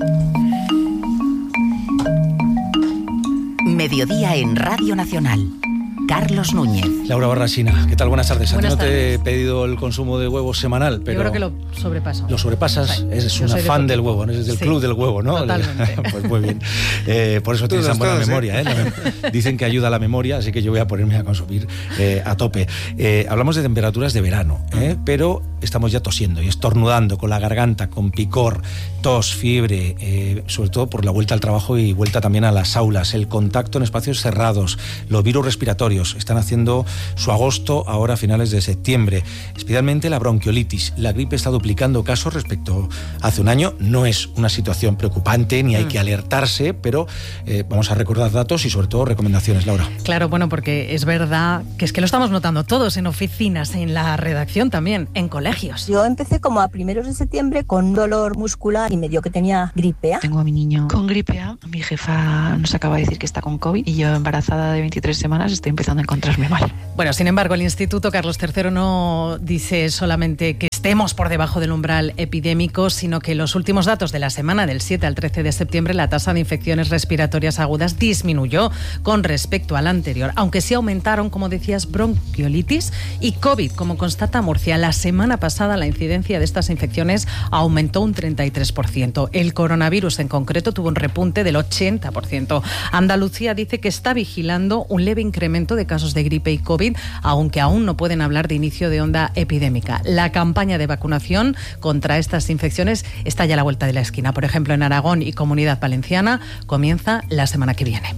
Mediodía en Radio Nacional. Carlos Núñez. Laura Barrasina, ¿qué tal? Buenas tardes. Buenas a ti no tardes. te he pedido el consumo de huevos semanal, pero... Yo creo que lo sobrepaso. ¿Lo sobrepasas? Sí. Es Yo una soy fan del huevo, ¿no? Es del club del huevo, ¿no? Totalmente. Pues muy bien. Por eso tienes tan buena memoria, ¿eh? Dicen que ayuda a la memoria, así que yo voy a ponerme a consumir a tope. Hablamos de temperaturas de verano, pero estamos ya tosiendo y estornudando con la garganta, con picor, tos, fiebre, sobre todo por la vuelta al trabajo y vuelta también a las aulas, el contacto en espacios cerrados, los virus respiratorios están haciendo su agosto ahora a finales de septiembre, especialmente la bronquiolitis. La gripe está duplicando casos respecto a hace un año. No es una situación preocupante ni hay que alertarse, pero vamos a recordar datos y sobre todo recomendaciones, Laura. Claro, bueno, porque es verdad que es que lo estamos notando todos en oficinas, en la redacción también, en colegios. Yo empecé como a primeros de septiembre con dolor muscular y me dio que tenía gripe A. Tengo a mi niño con gripe A. Mi jefa nos acaba de decir que está con COVID y yo, embarazada de 23 semanas, estoy empezando a encontrarme mal. Bueno, sin embargo, el Instituto Carlos III no dice solamente que estemos por debajo del umbral epidémico, sino que los últimos datos de la semana del 7 al 13 de septiembre la tasa de infecciones respiratorias agudas disminuyó con respecto al anterior, aunque sí aumentaron, como decías, bronquiolitis y COVID, como constata Murcia. La semana pasada la incidencia de estas infecciones aumentó un 33%. El coronavirus en concreto tuvo un repunte del 80%. Andalucía dice que está vigilando un leve incremento de casos de gripe y COVID, aunque aún no pueden hablar de inicio de onda epidémica. La campaña de vacunación contra estas infecciones está ya a la vuelta de la esquina. Por ejemplo, en Aragón y Comunidad Valenciana comienza la semana que viene.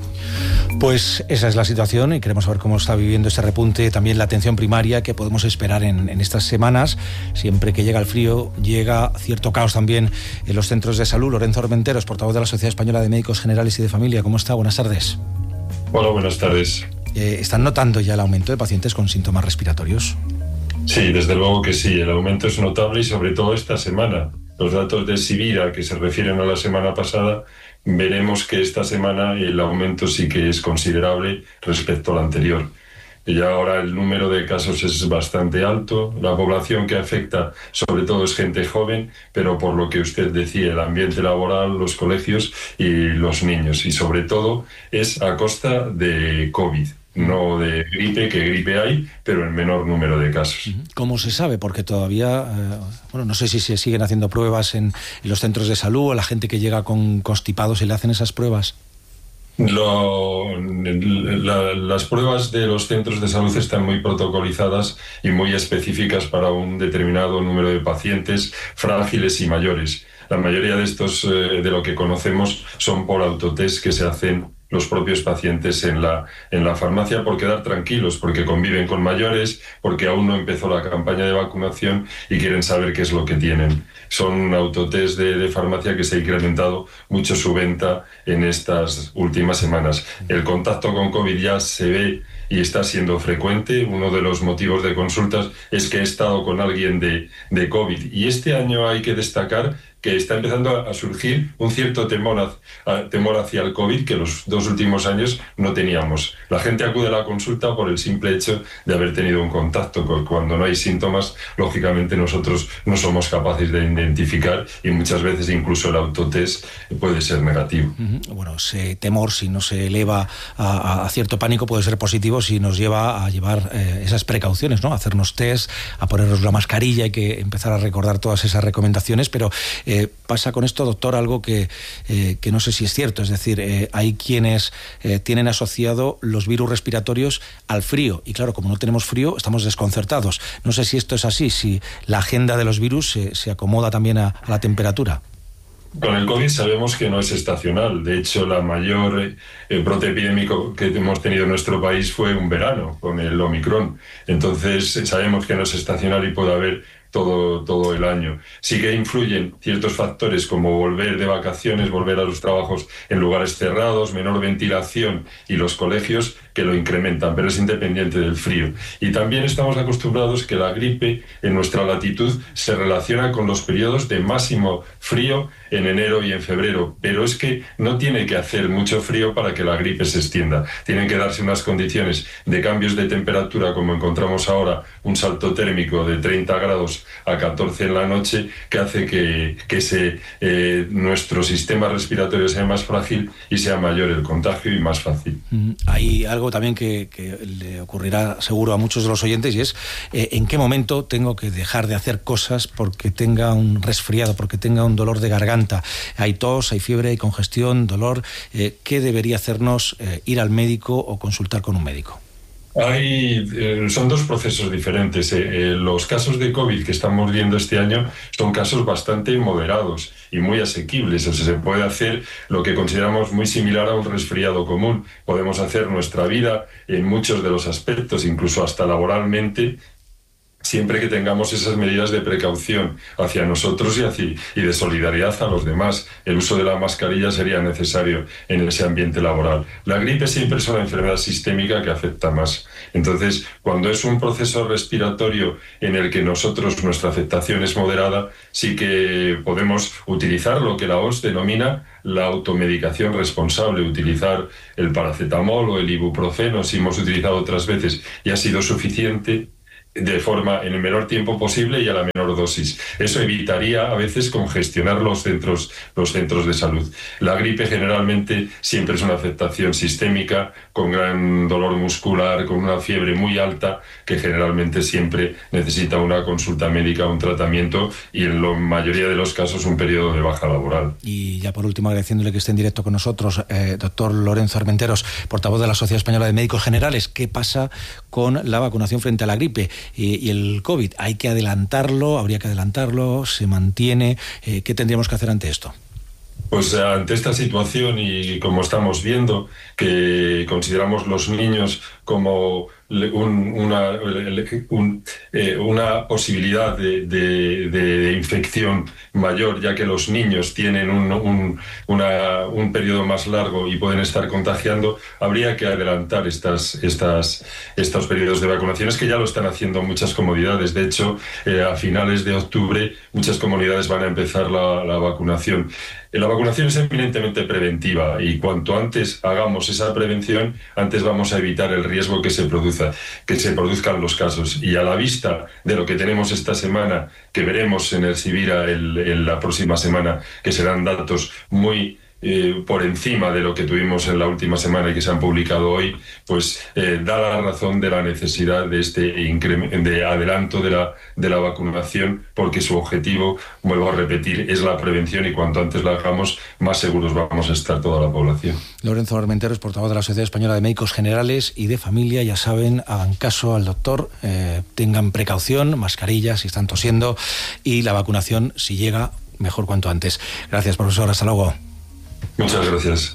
Pues esa es la situación y queremos saber cómo está viviendo este repunte, también la atención primaria que podemos esperar en estas semanas. Siempre que llega el frío, llega cierto caos también en los centros de salud. Lorenzo Armenteros, portavoz de la Sociedad Española de Médicos Generales y de Familia. ¿Cómo está? Buenas tardes. Hola, buenas tardes. ¿Están notando ya el aumento de pacientes con síntomas respiratorios? Sí, desde luego que sí. El aumento es notable y sobre todo esta semana. Los datos de Sibira, que se refieren a la semana pasada, veremos que esta semana el aumento sí que es considerable respecto al anterior. Y ahora el número de casos es bastante alto. La población que afecta sobre todo es gente joven, pero por lo que usted decía, el ambiente laboral, los colegios y los niños. Y sobre todo es a costa de COVID. No de gripe, que gripe hay, pero en menor número de casos. ¿Cómo se sabe? Porque todavía, no sé si se siguen haciendo pruebas en los centros de salud o la gente que llega con constipados, ¿se le hacen esas pruebas? Las pruebas de los centros de salud están muy protocolizadas y muy específicas para un determinado número de pacientes frágiles y mayores. La mayoría de estos, de lo que conocemos, son por autotest que se hacen los propios pacientes en la farmacia por quedar tranquilos, porque conviven con mayores, porque aún no empezó la campaña de vacunación y quieren saber qué es lo que tienen. Son autotest de farmacia que se ha incrementado mucho su venta en estas últimas semanas. El contacto con COVID ya se ve y está siendo frecuente. Uno de los motivos de consultas es que he estado con alguien de COVID. Y este año hay que destacar que está empezando a surgir un cierto temor hacia el COVID que los 2 últimos años no teníamos. La gente acude a la consulta por el simple hecho de haber tenido un contacto. Cuando no hay síntomas, lógicamente nosotros no somos capaces de identificar y muchas veces incluso el autotest puede ser negativo. Bueno, ese temor, si no se eleva a cierto pánico, puede ser positivo si nos lleva a llevar esas precauciones, ¿no? A hacernos test, a ponernos la mascarilla. Hay que empezar a recordar todas esas recomendaciones, pero pasa con esto, doctor, algo que no sé si es cierto. Es decir, hay quienes tienen asociado los virus respiratorios al frío. Y claro, como no tenemos frío, estamos desconcertados. No sé si esto es así, si la agenda de los virus se acomoda también a la temperatura. Con el COVID sabemos que no es estacional. De hecho, la mayor brote epidémico que hemos tenido en nuestro país fue un verano, con el Omicron. Entonces, sabemos que no es estacional y puede haber todo el año. Sí que influyen ciertos factores como volver de vacaciones, volver a los trabajos en lugares cerrados, menor ventilación y los colegios que lo incrementan, pero es independiente del frío. Y también estamos acostumbrados que la gripe en nuestra latitud se relaciona con los periodos de máximo frío en enero y en febrero, pero es que no tiene que hacer mucho frío para que la gripe se extienda. Tienen que darse unas condiciones de cambios de temperatura, como encontramos ahora, un salto térmico de 30 grados a 14 en la noche, que hace que nuestro sistema respiratorio sea más frágil y sea mayor el contagio y más fácil. Hay algo también que le ocurrirá seguro a muchos de los oyentes, y es en qué momento tengo que dejar de hacer cosas porque tenga un resfriado, porque tenga un dolor de garganta. Hay tos, hay fiebre, hay congestión, dolor. ¿Qué debería hacernos ir al médico o consultar con un médico? Son dos procesos diferentes. Los casos de COVID que estamos viendo este año son casos bastante moderados y muy asequibles. O sea, se puede hacer lo que consideramos muy similar a un resfriado común. Podemos hacer nuestra vida en muchos de los aspectos, incluso hasta laboralmente, siempre que tengamos esas medidas de precaución hacia nosotros y de solidaridad a los demás. El uso de la mascarilla sería necesario en ese ambiente laboral. La gripe siempre es una enfermedad sistémica que afecta más. Entonces, cuando es un proceso respiratorio en el que nuestra afectación es moderada, sí que podemos utilizar lo que la OMS denomina la automedicación responsable, utilizar el paracetamol o el ibuprofeno, si hemos utilizado otras veces y ha sido suficiente, en el menor tiempo posible y a la menor dosis. Eso evitaría a veces congestionar los centros de salud. La gripe generalmente siempre es una afectación sistémica, con gran dolor muscular, con una fiebre muy alta, que generalmente siempre necesita una consulta médica, un tratamiento y en la mayoría de los casos un periodo de baja laboral. Y ya por último, agradeciéndole que esté en directo con nosotros, doctor Lorenzo Armenteros, portavoz de la Sociedad Española de Médicos Generales, ¿qué pasa con la vacunación frente a la gripe y el COVID? ¿Hay que adelantarlo? ¿Habría que adelantarlo? ¿Se mantiene? ¿Qué tendríamos que hacer ante esto? Pues ante esta situación y como estamos viendo que consideramos los niños como una posibilidad de infección mayor, ya que los niños tienen un periodo más largo y pueden estar contagiando, habría que adelantar estos periodos de vacunaciones, que ya lo están haciendo muchas comunidades. De hecho, a finales de octubre muchas comunidades van a empezar la vacunación. La vacunación es eminentemente preventiva y cuanto antes hagamos esa prevención, antes vamos a evitar el riesgo que se produzcan los casos. Y a la vista de lo que tenemos esta semana, que veremos en el Sibira en la próxima semana, que serán datos muy por encima de lo que tuvimos en la última semana y que se han publicado hoy, pues da la razón de la necesidad de de adelanto de la vacunación, porque su objetivo, vuelvo a repetir, es la prevención y cuanto antes la hagamos, más seguros vamos a estar toda la población. Lorenzo Armenteros, portavoz de la Sociedad Española de Médicos Generales y de Familia. Ya saben, hagan caso al doctor, tengan precaución, mascarilla si están tosiendo, y la vacunación, si llega, mejor cuanto antes. Gracias, profesor. Hasta luego. Muchas gracias.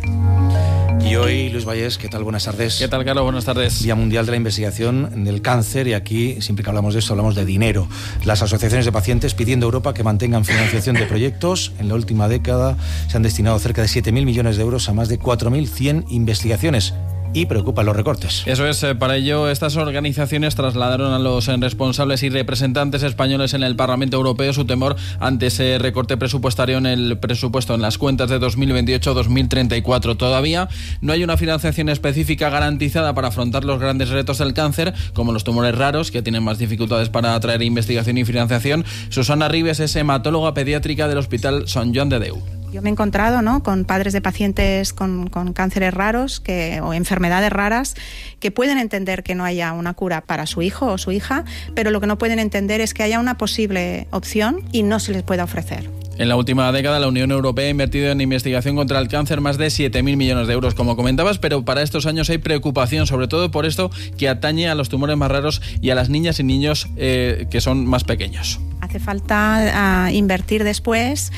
Y hoy, Luis Vallés, ¿qué tal? Buenas tardes. ¿Qué tal, Carlos? Buenas tardes. Día Mundial de la Investigación del Cáncer, y aquí, siempre que hablamos de esto, hablamos de dinero. Las asociaciones de pacientes pidiendo a Europa que mantengan financiación de proyectos. En la última década se han destinado cerca de 7.000 millones de euros a más de 4.100 investigaciones. Y preocupan los recortes. Eso es, para ello estas organizaciones trasladaron a los responsables y representantes españoles en el Parlamento Europeo su temor ante ese recorte presupuestario en el presupuesto, en las cuentas de 2028-2034. Todavía no hay una financiación específica garantizada para afrontar los grandes retos del cáncer, como los tumores raros, que tienen más dificultades para atraer investigación y financiación. Susana Ribes es hematóloga pediátrica del Hospital Sant Joan de Déu. Yo me he encontrado, ¿no?, con padres de pacientes con cánceres raros o enfermedades raras que pueden entender que no haya una cura para su hijo o su hija, pero lo que no pueden entender es que haya una posible opción y no se les pueda ofrecer. En la última década, la Unión Europea ha invertido en investigación contra el cáncer más de 7.000 millones de euros, como comentabas, pero para estos años hay preocupación, sobre todo por esto que atañe a los tumores más raros y a las niñas y niños que son más pequeños. Hace hace falta invertir después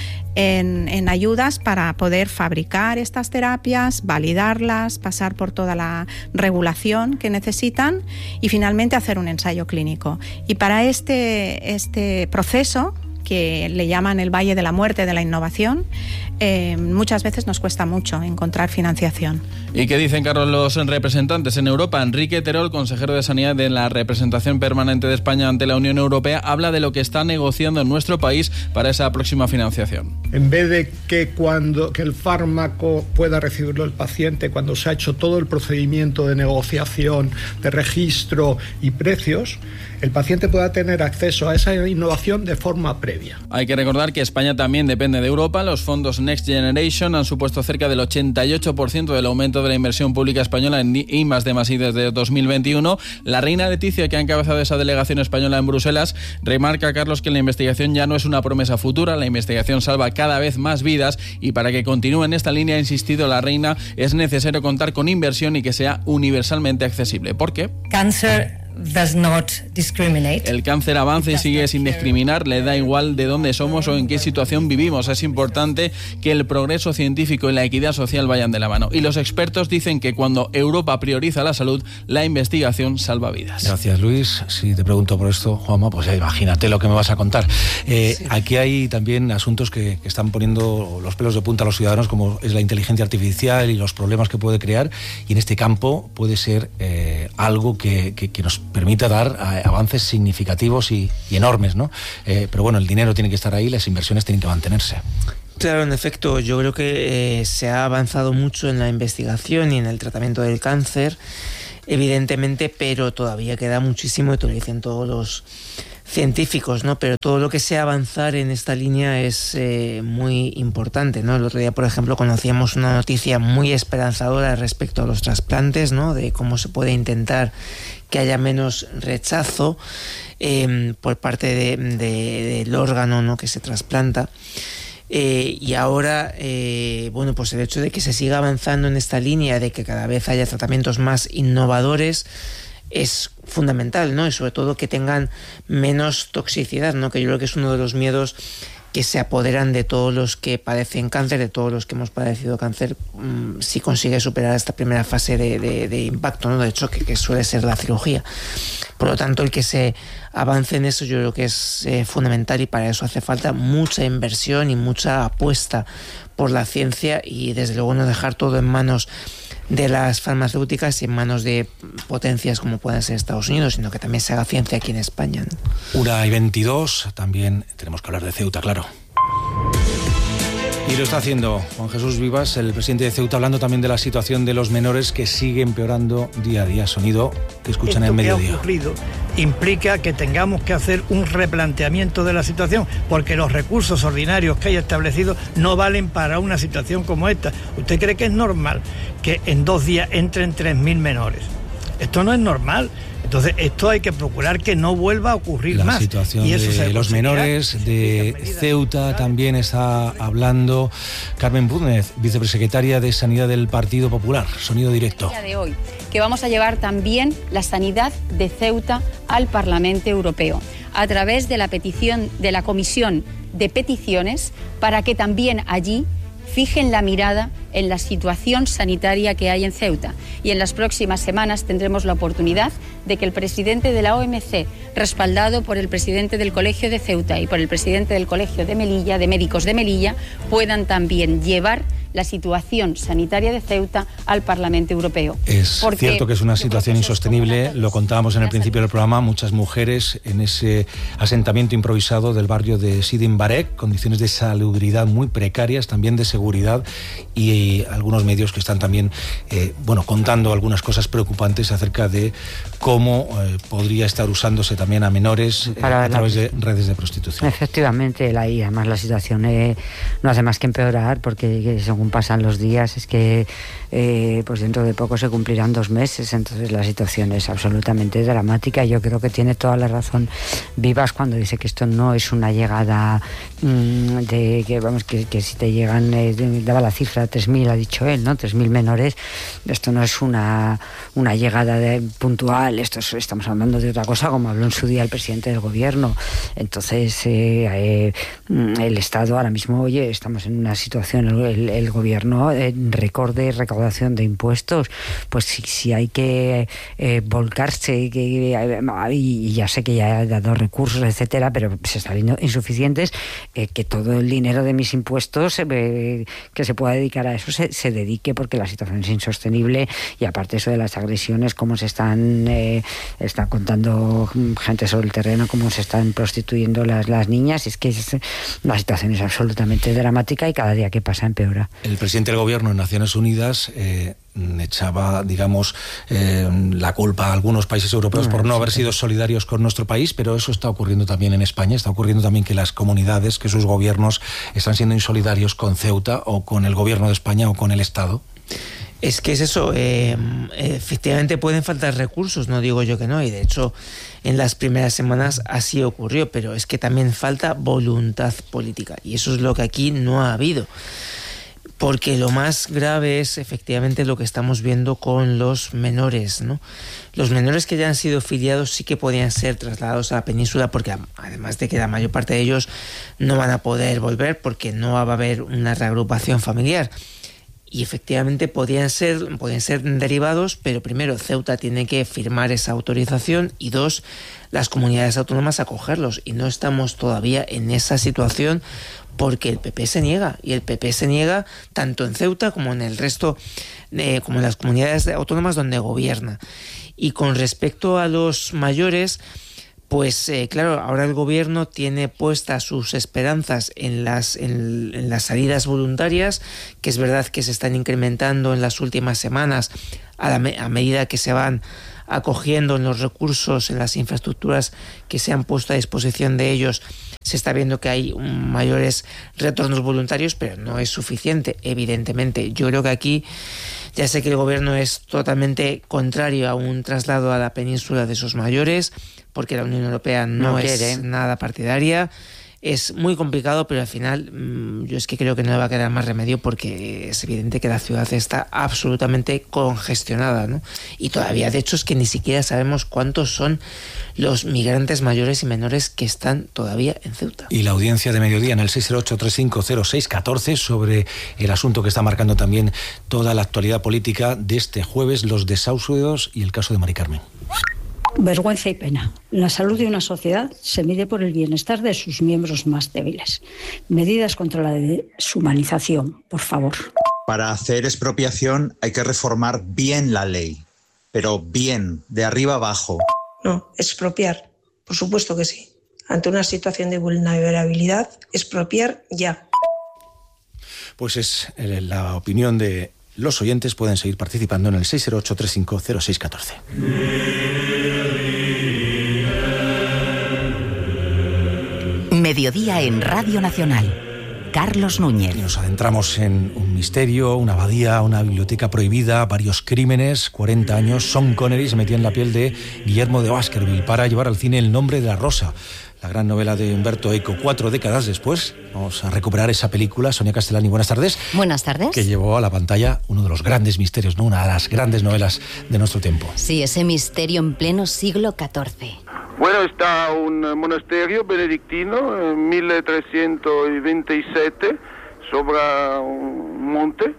en ayudas para poder fabricar estas terapias, validarlas, pasar por toda la regulación que necesitan y finalmente hacer un ensayo clínico. Y para este proceso, que le llaman el Valle de la Muerte de la Innovación, muchas veces nos cuesta mucho encontrar financiación. ¿Y qué dicen, Carlos, los representantes en Europa? Enrique Terol, consejero de Sanidad de la representación permanente de España ante la Unión Europea, habla de lo que está negociando en nuestro país para esa próxima financiación. En vez de que el fármaco pueda recibirlo el paciente cuando se ha hecho todo el procedimiento de negociación, de registro y precios, el paciente pueda tener acceso a esa innovación de forma previa. Hay que recordar que España también depende de Europa. Los fondos Next Generation han supuesto cerca del 88% del aumento de la inversión pública española en I+D+I desde 2021. La reina Leticia, que ha encabezado esa delegación española en Bruselas, remarca, Carlos, que la investigación ya no es una promesa futura. La investigación salva cada vez más vidas y para que continúe en esta línea, ha insistido la reina, es necesario contar con inversión y que sea universalmente accesible. ¿Por qué? Cáncer does not discriminate. El cáncer avanza y sigue sin discriminar, le da igual de dónde somos o en qué situación vivimos. Es importante que el progreso científico y la equidad social vayan de la mano. Y los expertos dicen que cuando Europa prioriza la salud, la investigación salva vidas. Gracias, Luis. Si te pregunto por esto, Juanma, pues ya imagínate lo que me vas a contar. Sí. Aquí hay también asuntos que están poniendo los pelos de punta a los ciudadanos, como es la inteligencia artificial y los problemas que puede crear. Y en este campo puede ser algo que nos permita dar avances significativos y enormes, ¿no? Pero bueno, el dinero tiene que estar ahí, las inversiones tienen que mantenerse. Claro, en efecto, yo creo que se ha avanzado mucho en la investigación y en el tratamiento del cáncer, evidentemente, pero todavía queda muchísimo, y te lo dicen todos los científicos, ¿no? Pero todo lo que sea avanzar en esta línea es muy importante, ¿no? El otro día, por ejemplo, conocíamos una noticia muy esperanzadora respecto a los trasplantes, ¿no? De cómo se puede intentar que haya menos rechazo por parte del órgano, ¿no? Que se trasplanta. Y ahora, bueno, pues el hecho de que se siga avanzando en esta línea, de que cada vez haya tratamientos más innovadores, es fundamental, ¿no? Y sobre todo que tengan menos toxicidad, ¿no? Que yo creo que es uno de los miedos que se apoderan de todos los que padecen cáncer, de todos los que hemos padecido cáncer, si consigue superar esta primera fase de impacto, ¿no? De hecho, que suele ser la cirugía. Por lo tanto, el que se avance en eso yo creo que es fundamental, y para eso hace falta mucha inversión y mucha apuesta por la ciencia, y desde luego no dejar todo en manos de las farmacéuticas y en manos de potencias como pueden ser Estados Unidos, sino que también se haga ciencia aquí en España, ¿no? 1:22, también tenemos que hablar de Ceuta, claro. Y lo está haciendo Juan Jesús Vivas, el presidente de Ceuta, hablando también de la situación de los menores, que sigue empeorando día a día. Sonido que escuchan en Mediodía. Esto que ha ocurrido implica que tengamos que hacer un replanteamiento de la situación, porque los recursos ordinarios que hay establecidos no valen para una situación como esta. ¿Usted cree que es normal que en 2 días entren 3.000 menores? Esto no es normal. Entonces, esto hay que procurar que no vuelva a ocurrir más. La situación y eso de los menores de Ceuta también está hablando Carmen Búnez, vicepresecretaria de Sanidad del Partido Popular. Sonido directo. De hoy, que vamos a llevar también la sanidad de Ceuta al Parlamento Europeo a través de la petición de la Comisión de Peticiones, para que también allí fijen la mirada en la situación sanitaria que hay en Ceuta. Y en las próximas semanas tendremos la oportunidad de que el presidente de la OMC, respaldado por el presidente del Colegio de Ceuta y por el presidente del Colegio de Melilla, de Médicos de Melilla, puedan también llevar la situación sanitaria de Ceuta al Parlamento Europeo. Es cierto que es una situación insostenible, lo contábamos en el principio del programa, muchas mujeres en ese asentamiento improvisado del barrio de Sidi Mbarek, condiciones de salubridad muy precarias, también de seguridad, y algunos medios que están también contando algunas cosas preocupantes acerca de cómo podría estar usándose también a menores a través de redes de prostitución. Efectivamente, además la situación no hace más que empeorar, porque según según pasan los días, es que pues dentro de poco se cumplirán 2 meses, entonces la situación es absolutamente dramática. Yo creo que tiene toda la razón Vivas cuando dice que esto no es una llegada de que vamos que si te llegan, daba la cifra 3.000, ha dicho él, ¿no? 3.000 menores. Esto no es una llegada puntual, estamos hablando de otra cosa, como habló en su día el presidente del gobierno. Entonces el Estado ahora mismo, estamos en una situación, el gobierno récord de recaudación de impuestos, pues si hay que volcarse, y ya sé que ya he dado recursos, etcétera, pero se está viendo insuficientes, que todo el dinero de mis impuestos que se pueda dedicar a eso se dedique, porque la situación es insostenible. Y aparte eso de las agresiones, cómo se está contando gente sobre el terreno, cómo se están prostituyendo las niñas, es que la situación es absolutamente dramática y cada día que pasa empeora. El presidente del gobierno en Naciones Unidas echaba, digamos, la culpa a algunos países europeos por no haber sido solidarios con nuestro país, pero eso está ocurriendo también en España. Está ocurriendo también que las comunidades, que sus gobiernos están siendo insolidarios con Ceuta o con el gobierno de España o con el Estado. Es que es eso, efectivamente pueden faltar recursos, no digo yo que no, y de hecho en las primeras semanas así ocurrió, pero es que también falta voluntad política, y eso es lo que aquí no ha habido. Porque lo más grave es efectivamente lo que estamos viendo con los menores, ¿no? Los menores que ya han sido filiados sí que podían ser trasladados a la península, porque además de que la mayor parte de ellos no van a poder volver porque no va a haber una reagrupación familiar. Y efectivamente podían ser derivados, pero primero Ceuta tiene que firmar esa autorización y 2, las comunidades autónomas acogerlos. Y no estamos todavía en esa situación porque el PP se niega. Y el PP se niega tanto en Ceuta como en el resto, como en las comunidades autónomas donde gobierna. Y con respecto a los mayores, pues claro, ahora el gobierno tiene puestas sus esperanzas en las salidas voluntarias, que es verdad que se están incrementando en las últimas semanas a medida que se van acogiendo en los recursos, en las infraestructuras que se han puesto a disposición de ellos. Se está viendo que hay mayores retornos voluntarios, pero no es suficiente, evidentemente. Yo creo que aquí, ya sé que el gobierno es totalmente contrario a un traslado a la península de esos mayores, porque la Unión Europea no es nada partidaria. Es muy complicado, pero al final yo es que creo que no le va a quedar más remedio, porque es evidente que la ciudad está absolutamente congestionada, ¿no? Y todavía, de hecho, es que ni siquiera sabemos cuántos son los migrantes mayores y menores que están todavía en Ceuta. Y la audiencia de mediodía en el 608-350614 sobre el asunto que está marcando también toda la actualidad política de este jueves, los desahucios y el caso de Mari Carmen. Vergüenza y pena. La salud de una sociedad se mide por el bienestar de sus miembros más débiles. Medidas contra la deshumanización, por favor. Para hacer expropiación hay que reformar bien la ley, pero bien, de arriba abajo. No, expropiar, por supuesto que sí. Ante una situación de vulnerabilidad, expropiar ya. Pues es la opinión de los oyentes. Pueden seguir participando en el 608-350614. Mediodía en Radio Nacional. Carlos Núñez. Y nos adentramos en un misterio, una abadía, una biblioteca prohibida, varios crímenes, 40 años. Sean Connery se metía en la piel de Guillermo de Baskerville para llevar al cine El nombre de la rosa, la gran novela de Umberto Eco. 4 décadas después vamos a recuperar esa película. Sonia Castellani, buenas tardes. Buenas tardes. Que llevó a la pantalla uno de los grandes misterios, ¿no? Una de las grandes novelas de nuestro tiempo. Sí, ese misterio en pleno siglo XIV. Bueno, está un monasterio benedictino en 1327 sobre un monte.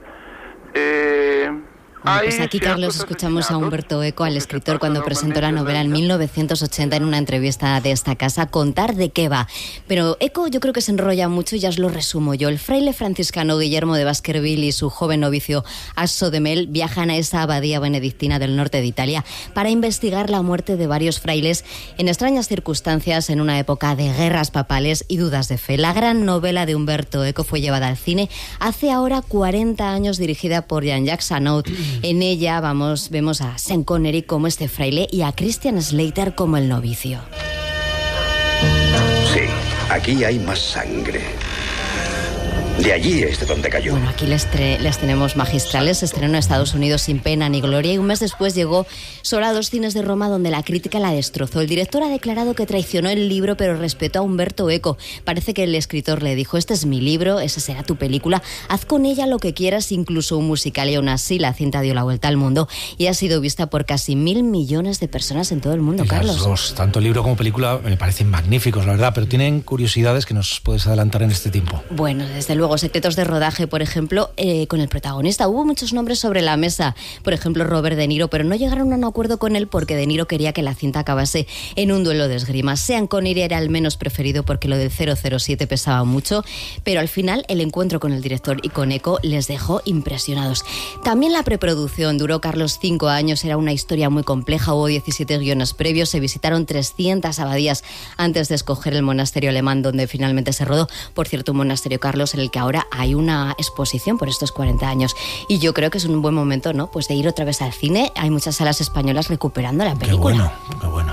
Bueno, pues aquí, Carlos, escuchamos a Umberto Eco, al escritor, cuando presentó la novela en 1980 en una entrevista de esta casa, contar de qué va. Pero Eco yo creo que se enrolla mucho y ya os lo resumo yo. El fraile franciscano Guillermo de Baskerville y su joven novicio Asso de Mel viajan a esa abadía benedictina del norte de Italia para investigar la muerte de varios frailes en extrañas circunstancias en una época de guerras papales y dudas de fe. La gran novela de Umberto Eco fue llevada al cine hace ahora 40 años, dirigida por Jean-Jacques Annaud. En ella vemos a Sean Connery como este fraile y a Christian Slater como el novicio. Sí, aquí hay más sangre. De allí es de donde cayó. Bueno, aquí les tenemos magistrales. Se estrenó en Estados Unidos sin pena ni gloria y un mes después llegó solo a 2 cines de Roma donde la crítica la destrozó. El director ha declarado que traicionó el libro pero respetó a Umberto Eco. Parece que el escritor le dijo: este es mi libro, esa será tu película, haz con ella lo que quieras, incluso un musical. Y aún así la cinta dio la vuelta al mundo y ha sido vista por casi 1.000 millones de personas en todo el mundo, Carlos. Tanto libro como película me parecen magníficos, la verdad, pero tienen curiosidades que nos puedes adelantar en este tiempo. Bueno, desde luego, secretos de rodaje, por ejemplo, con el protagonista. Hubo muchos nombres sobre la mesa, por ejemplo, Robert De Niro, pero no llegaron a un acuerdo con él porque De Niro quería que la cinta acabase en un duelo de esgrima. Sean Connery era el menos preferido porque lo del 007 pesaba mucho, pero al final el encuentro con el director y con Eco les dejó impresionados. También la preproducción duró, Carlos, 5 años, era una historia muy compleja, hubo 17 guiones previos, se visitaron 300 abadías antes de escoger el monasterio alemán donde finalmente se rodó. Por cierto, un monasterio, Carlos, en el que ahora hay una exposición por estos 40 años. Y yo creo que es un buen momento, ¿no?, pues de ir otra vez al cine. Hay muchas salas españolas recuperando la película. Qué bueno.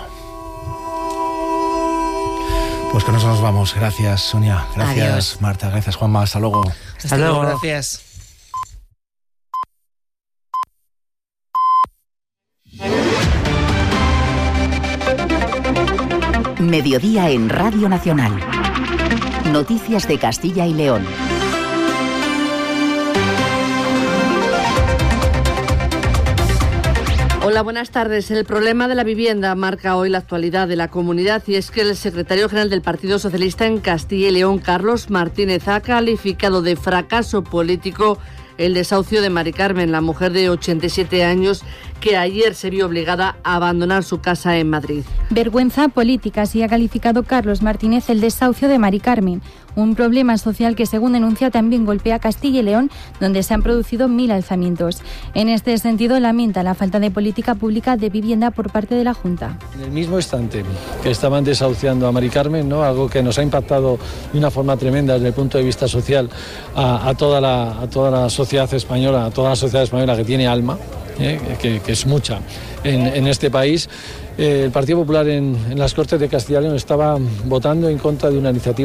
Pues con eso nos vamos. Gracias, Sonia. Gracias, adiós. Marta. Gracias, Juanma. Hasta luego. Hasta luego. Gracias. Mediodía en Radio Nacional. Noticias de Castilla y León. Hola, buenas tardes. El problema de la vivienda marca hoy la actualidad de la comunidad y es que el secretario general del Partido Socialista en Castilla y León, Carlos Martínez, ha calificado de fracaso político el desahucio de Mari Carmen, la mujer de 87 años que ayer se vio obligada a abandonar su casa en Madrid. Vergüenza política, así ha calificado Carlos Martínez el desahucio de Mari Carmen, un problema social que, según denuncia, también golpea Castilla y León, donde se han producido 1.000 alzamientos. En este sentido, lamenta la falta de política pública de vivienda por parte de la Junta. En el mismo instante que estaban desahuciando a Mari Carmen, ¿no?, algo que nos ha impactado de una forma tremenda desde el punto de vista social a toda la sociedad española, a toda la sociedad española que tiene alma, que es mucha en este país. El Partido Popular en las Cortes de Castilla y León estaba votando en contra de una iniciativa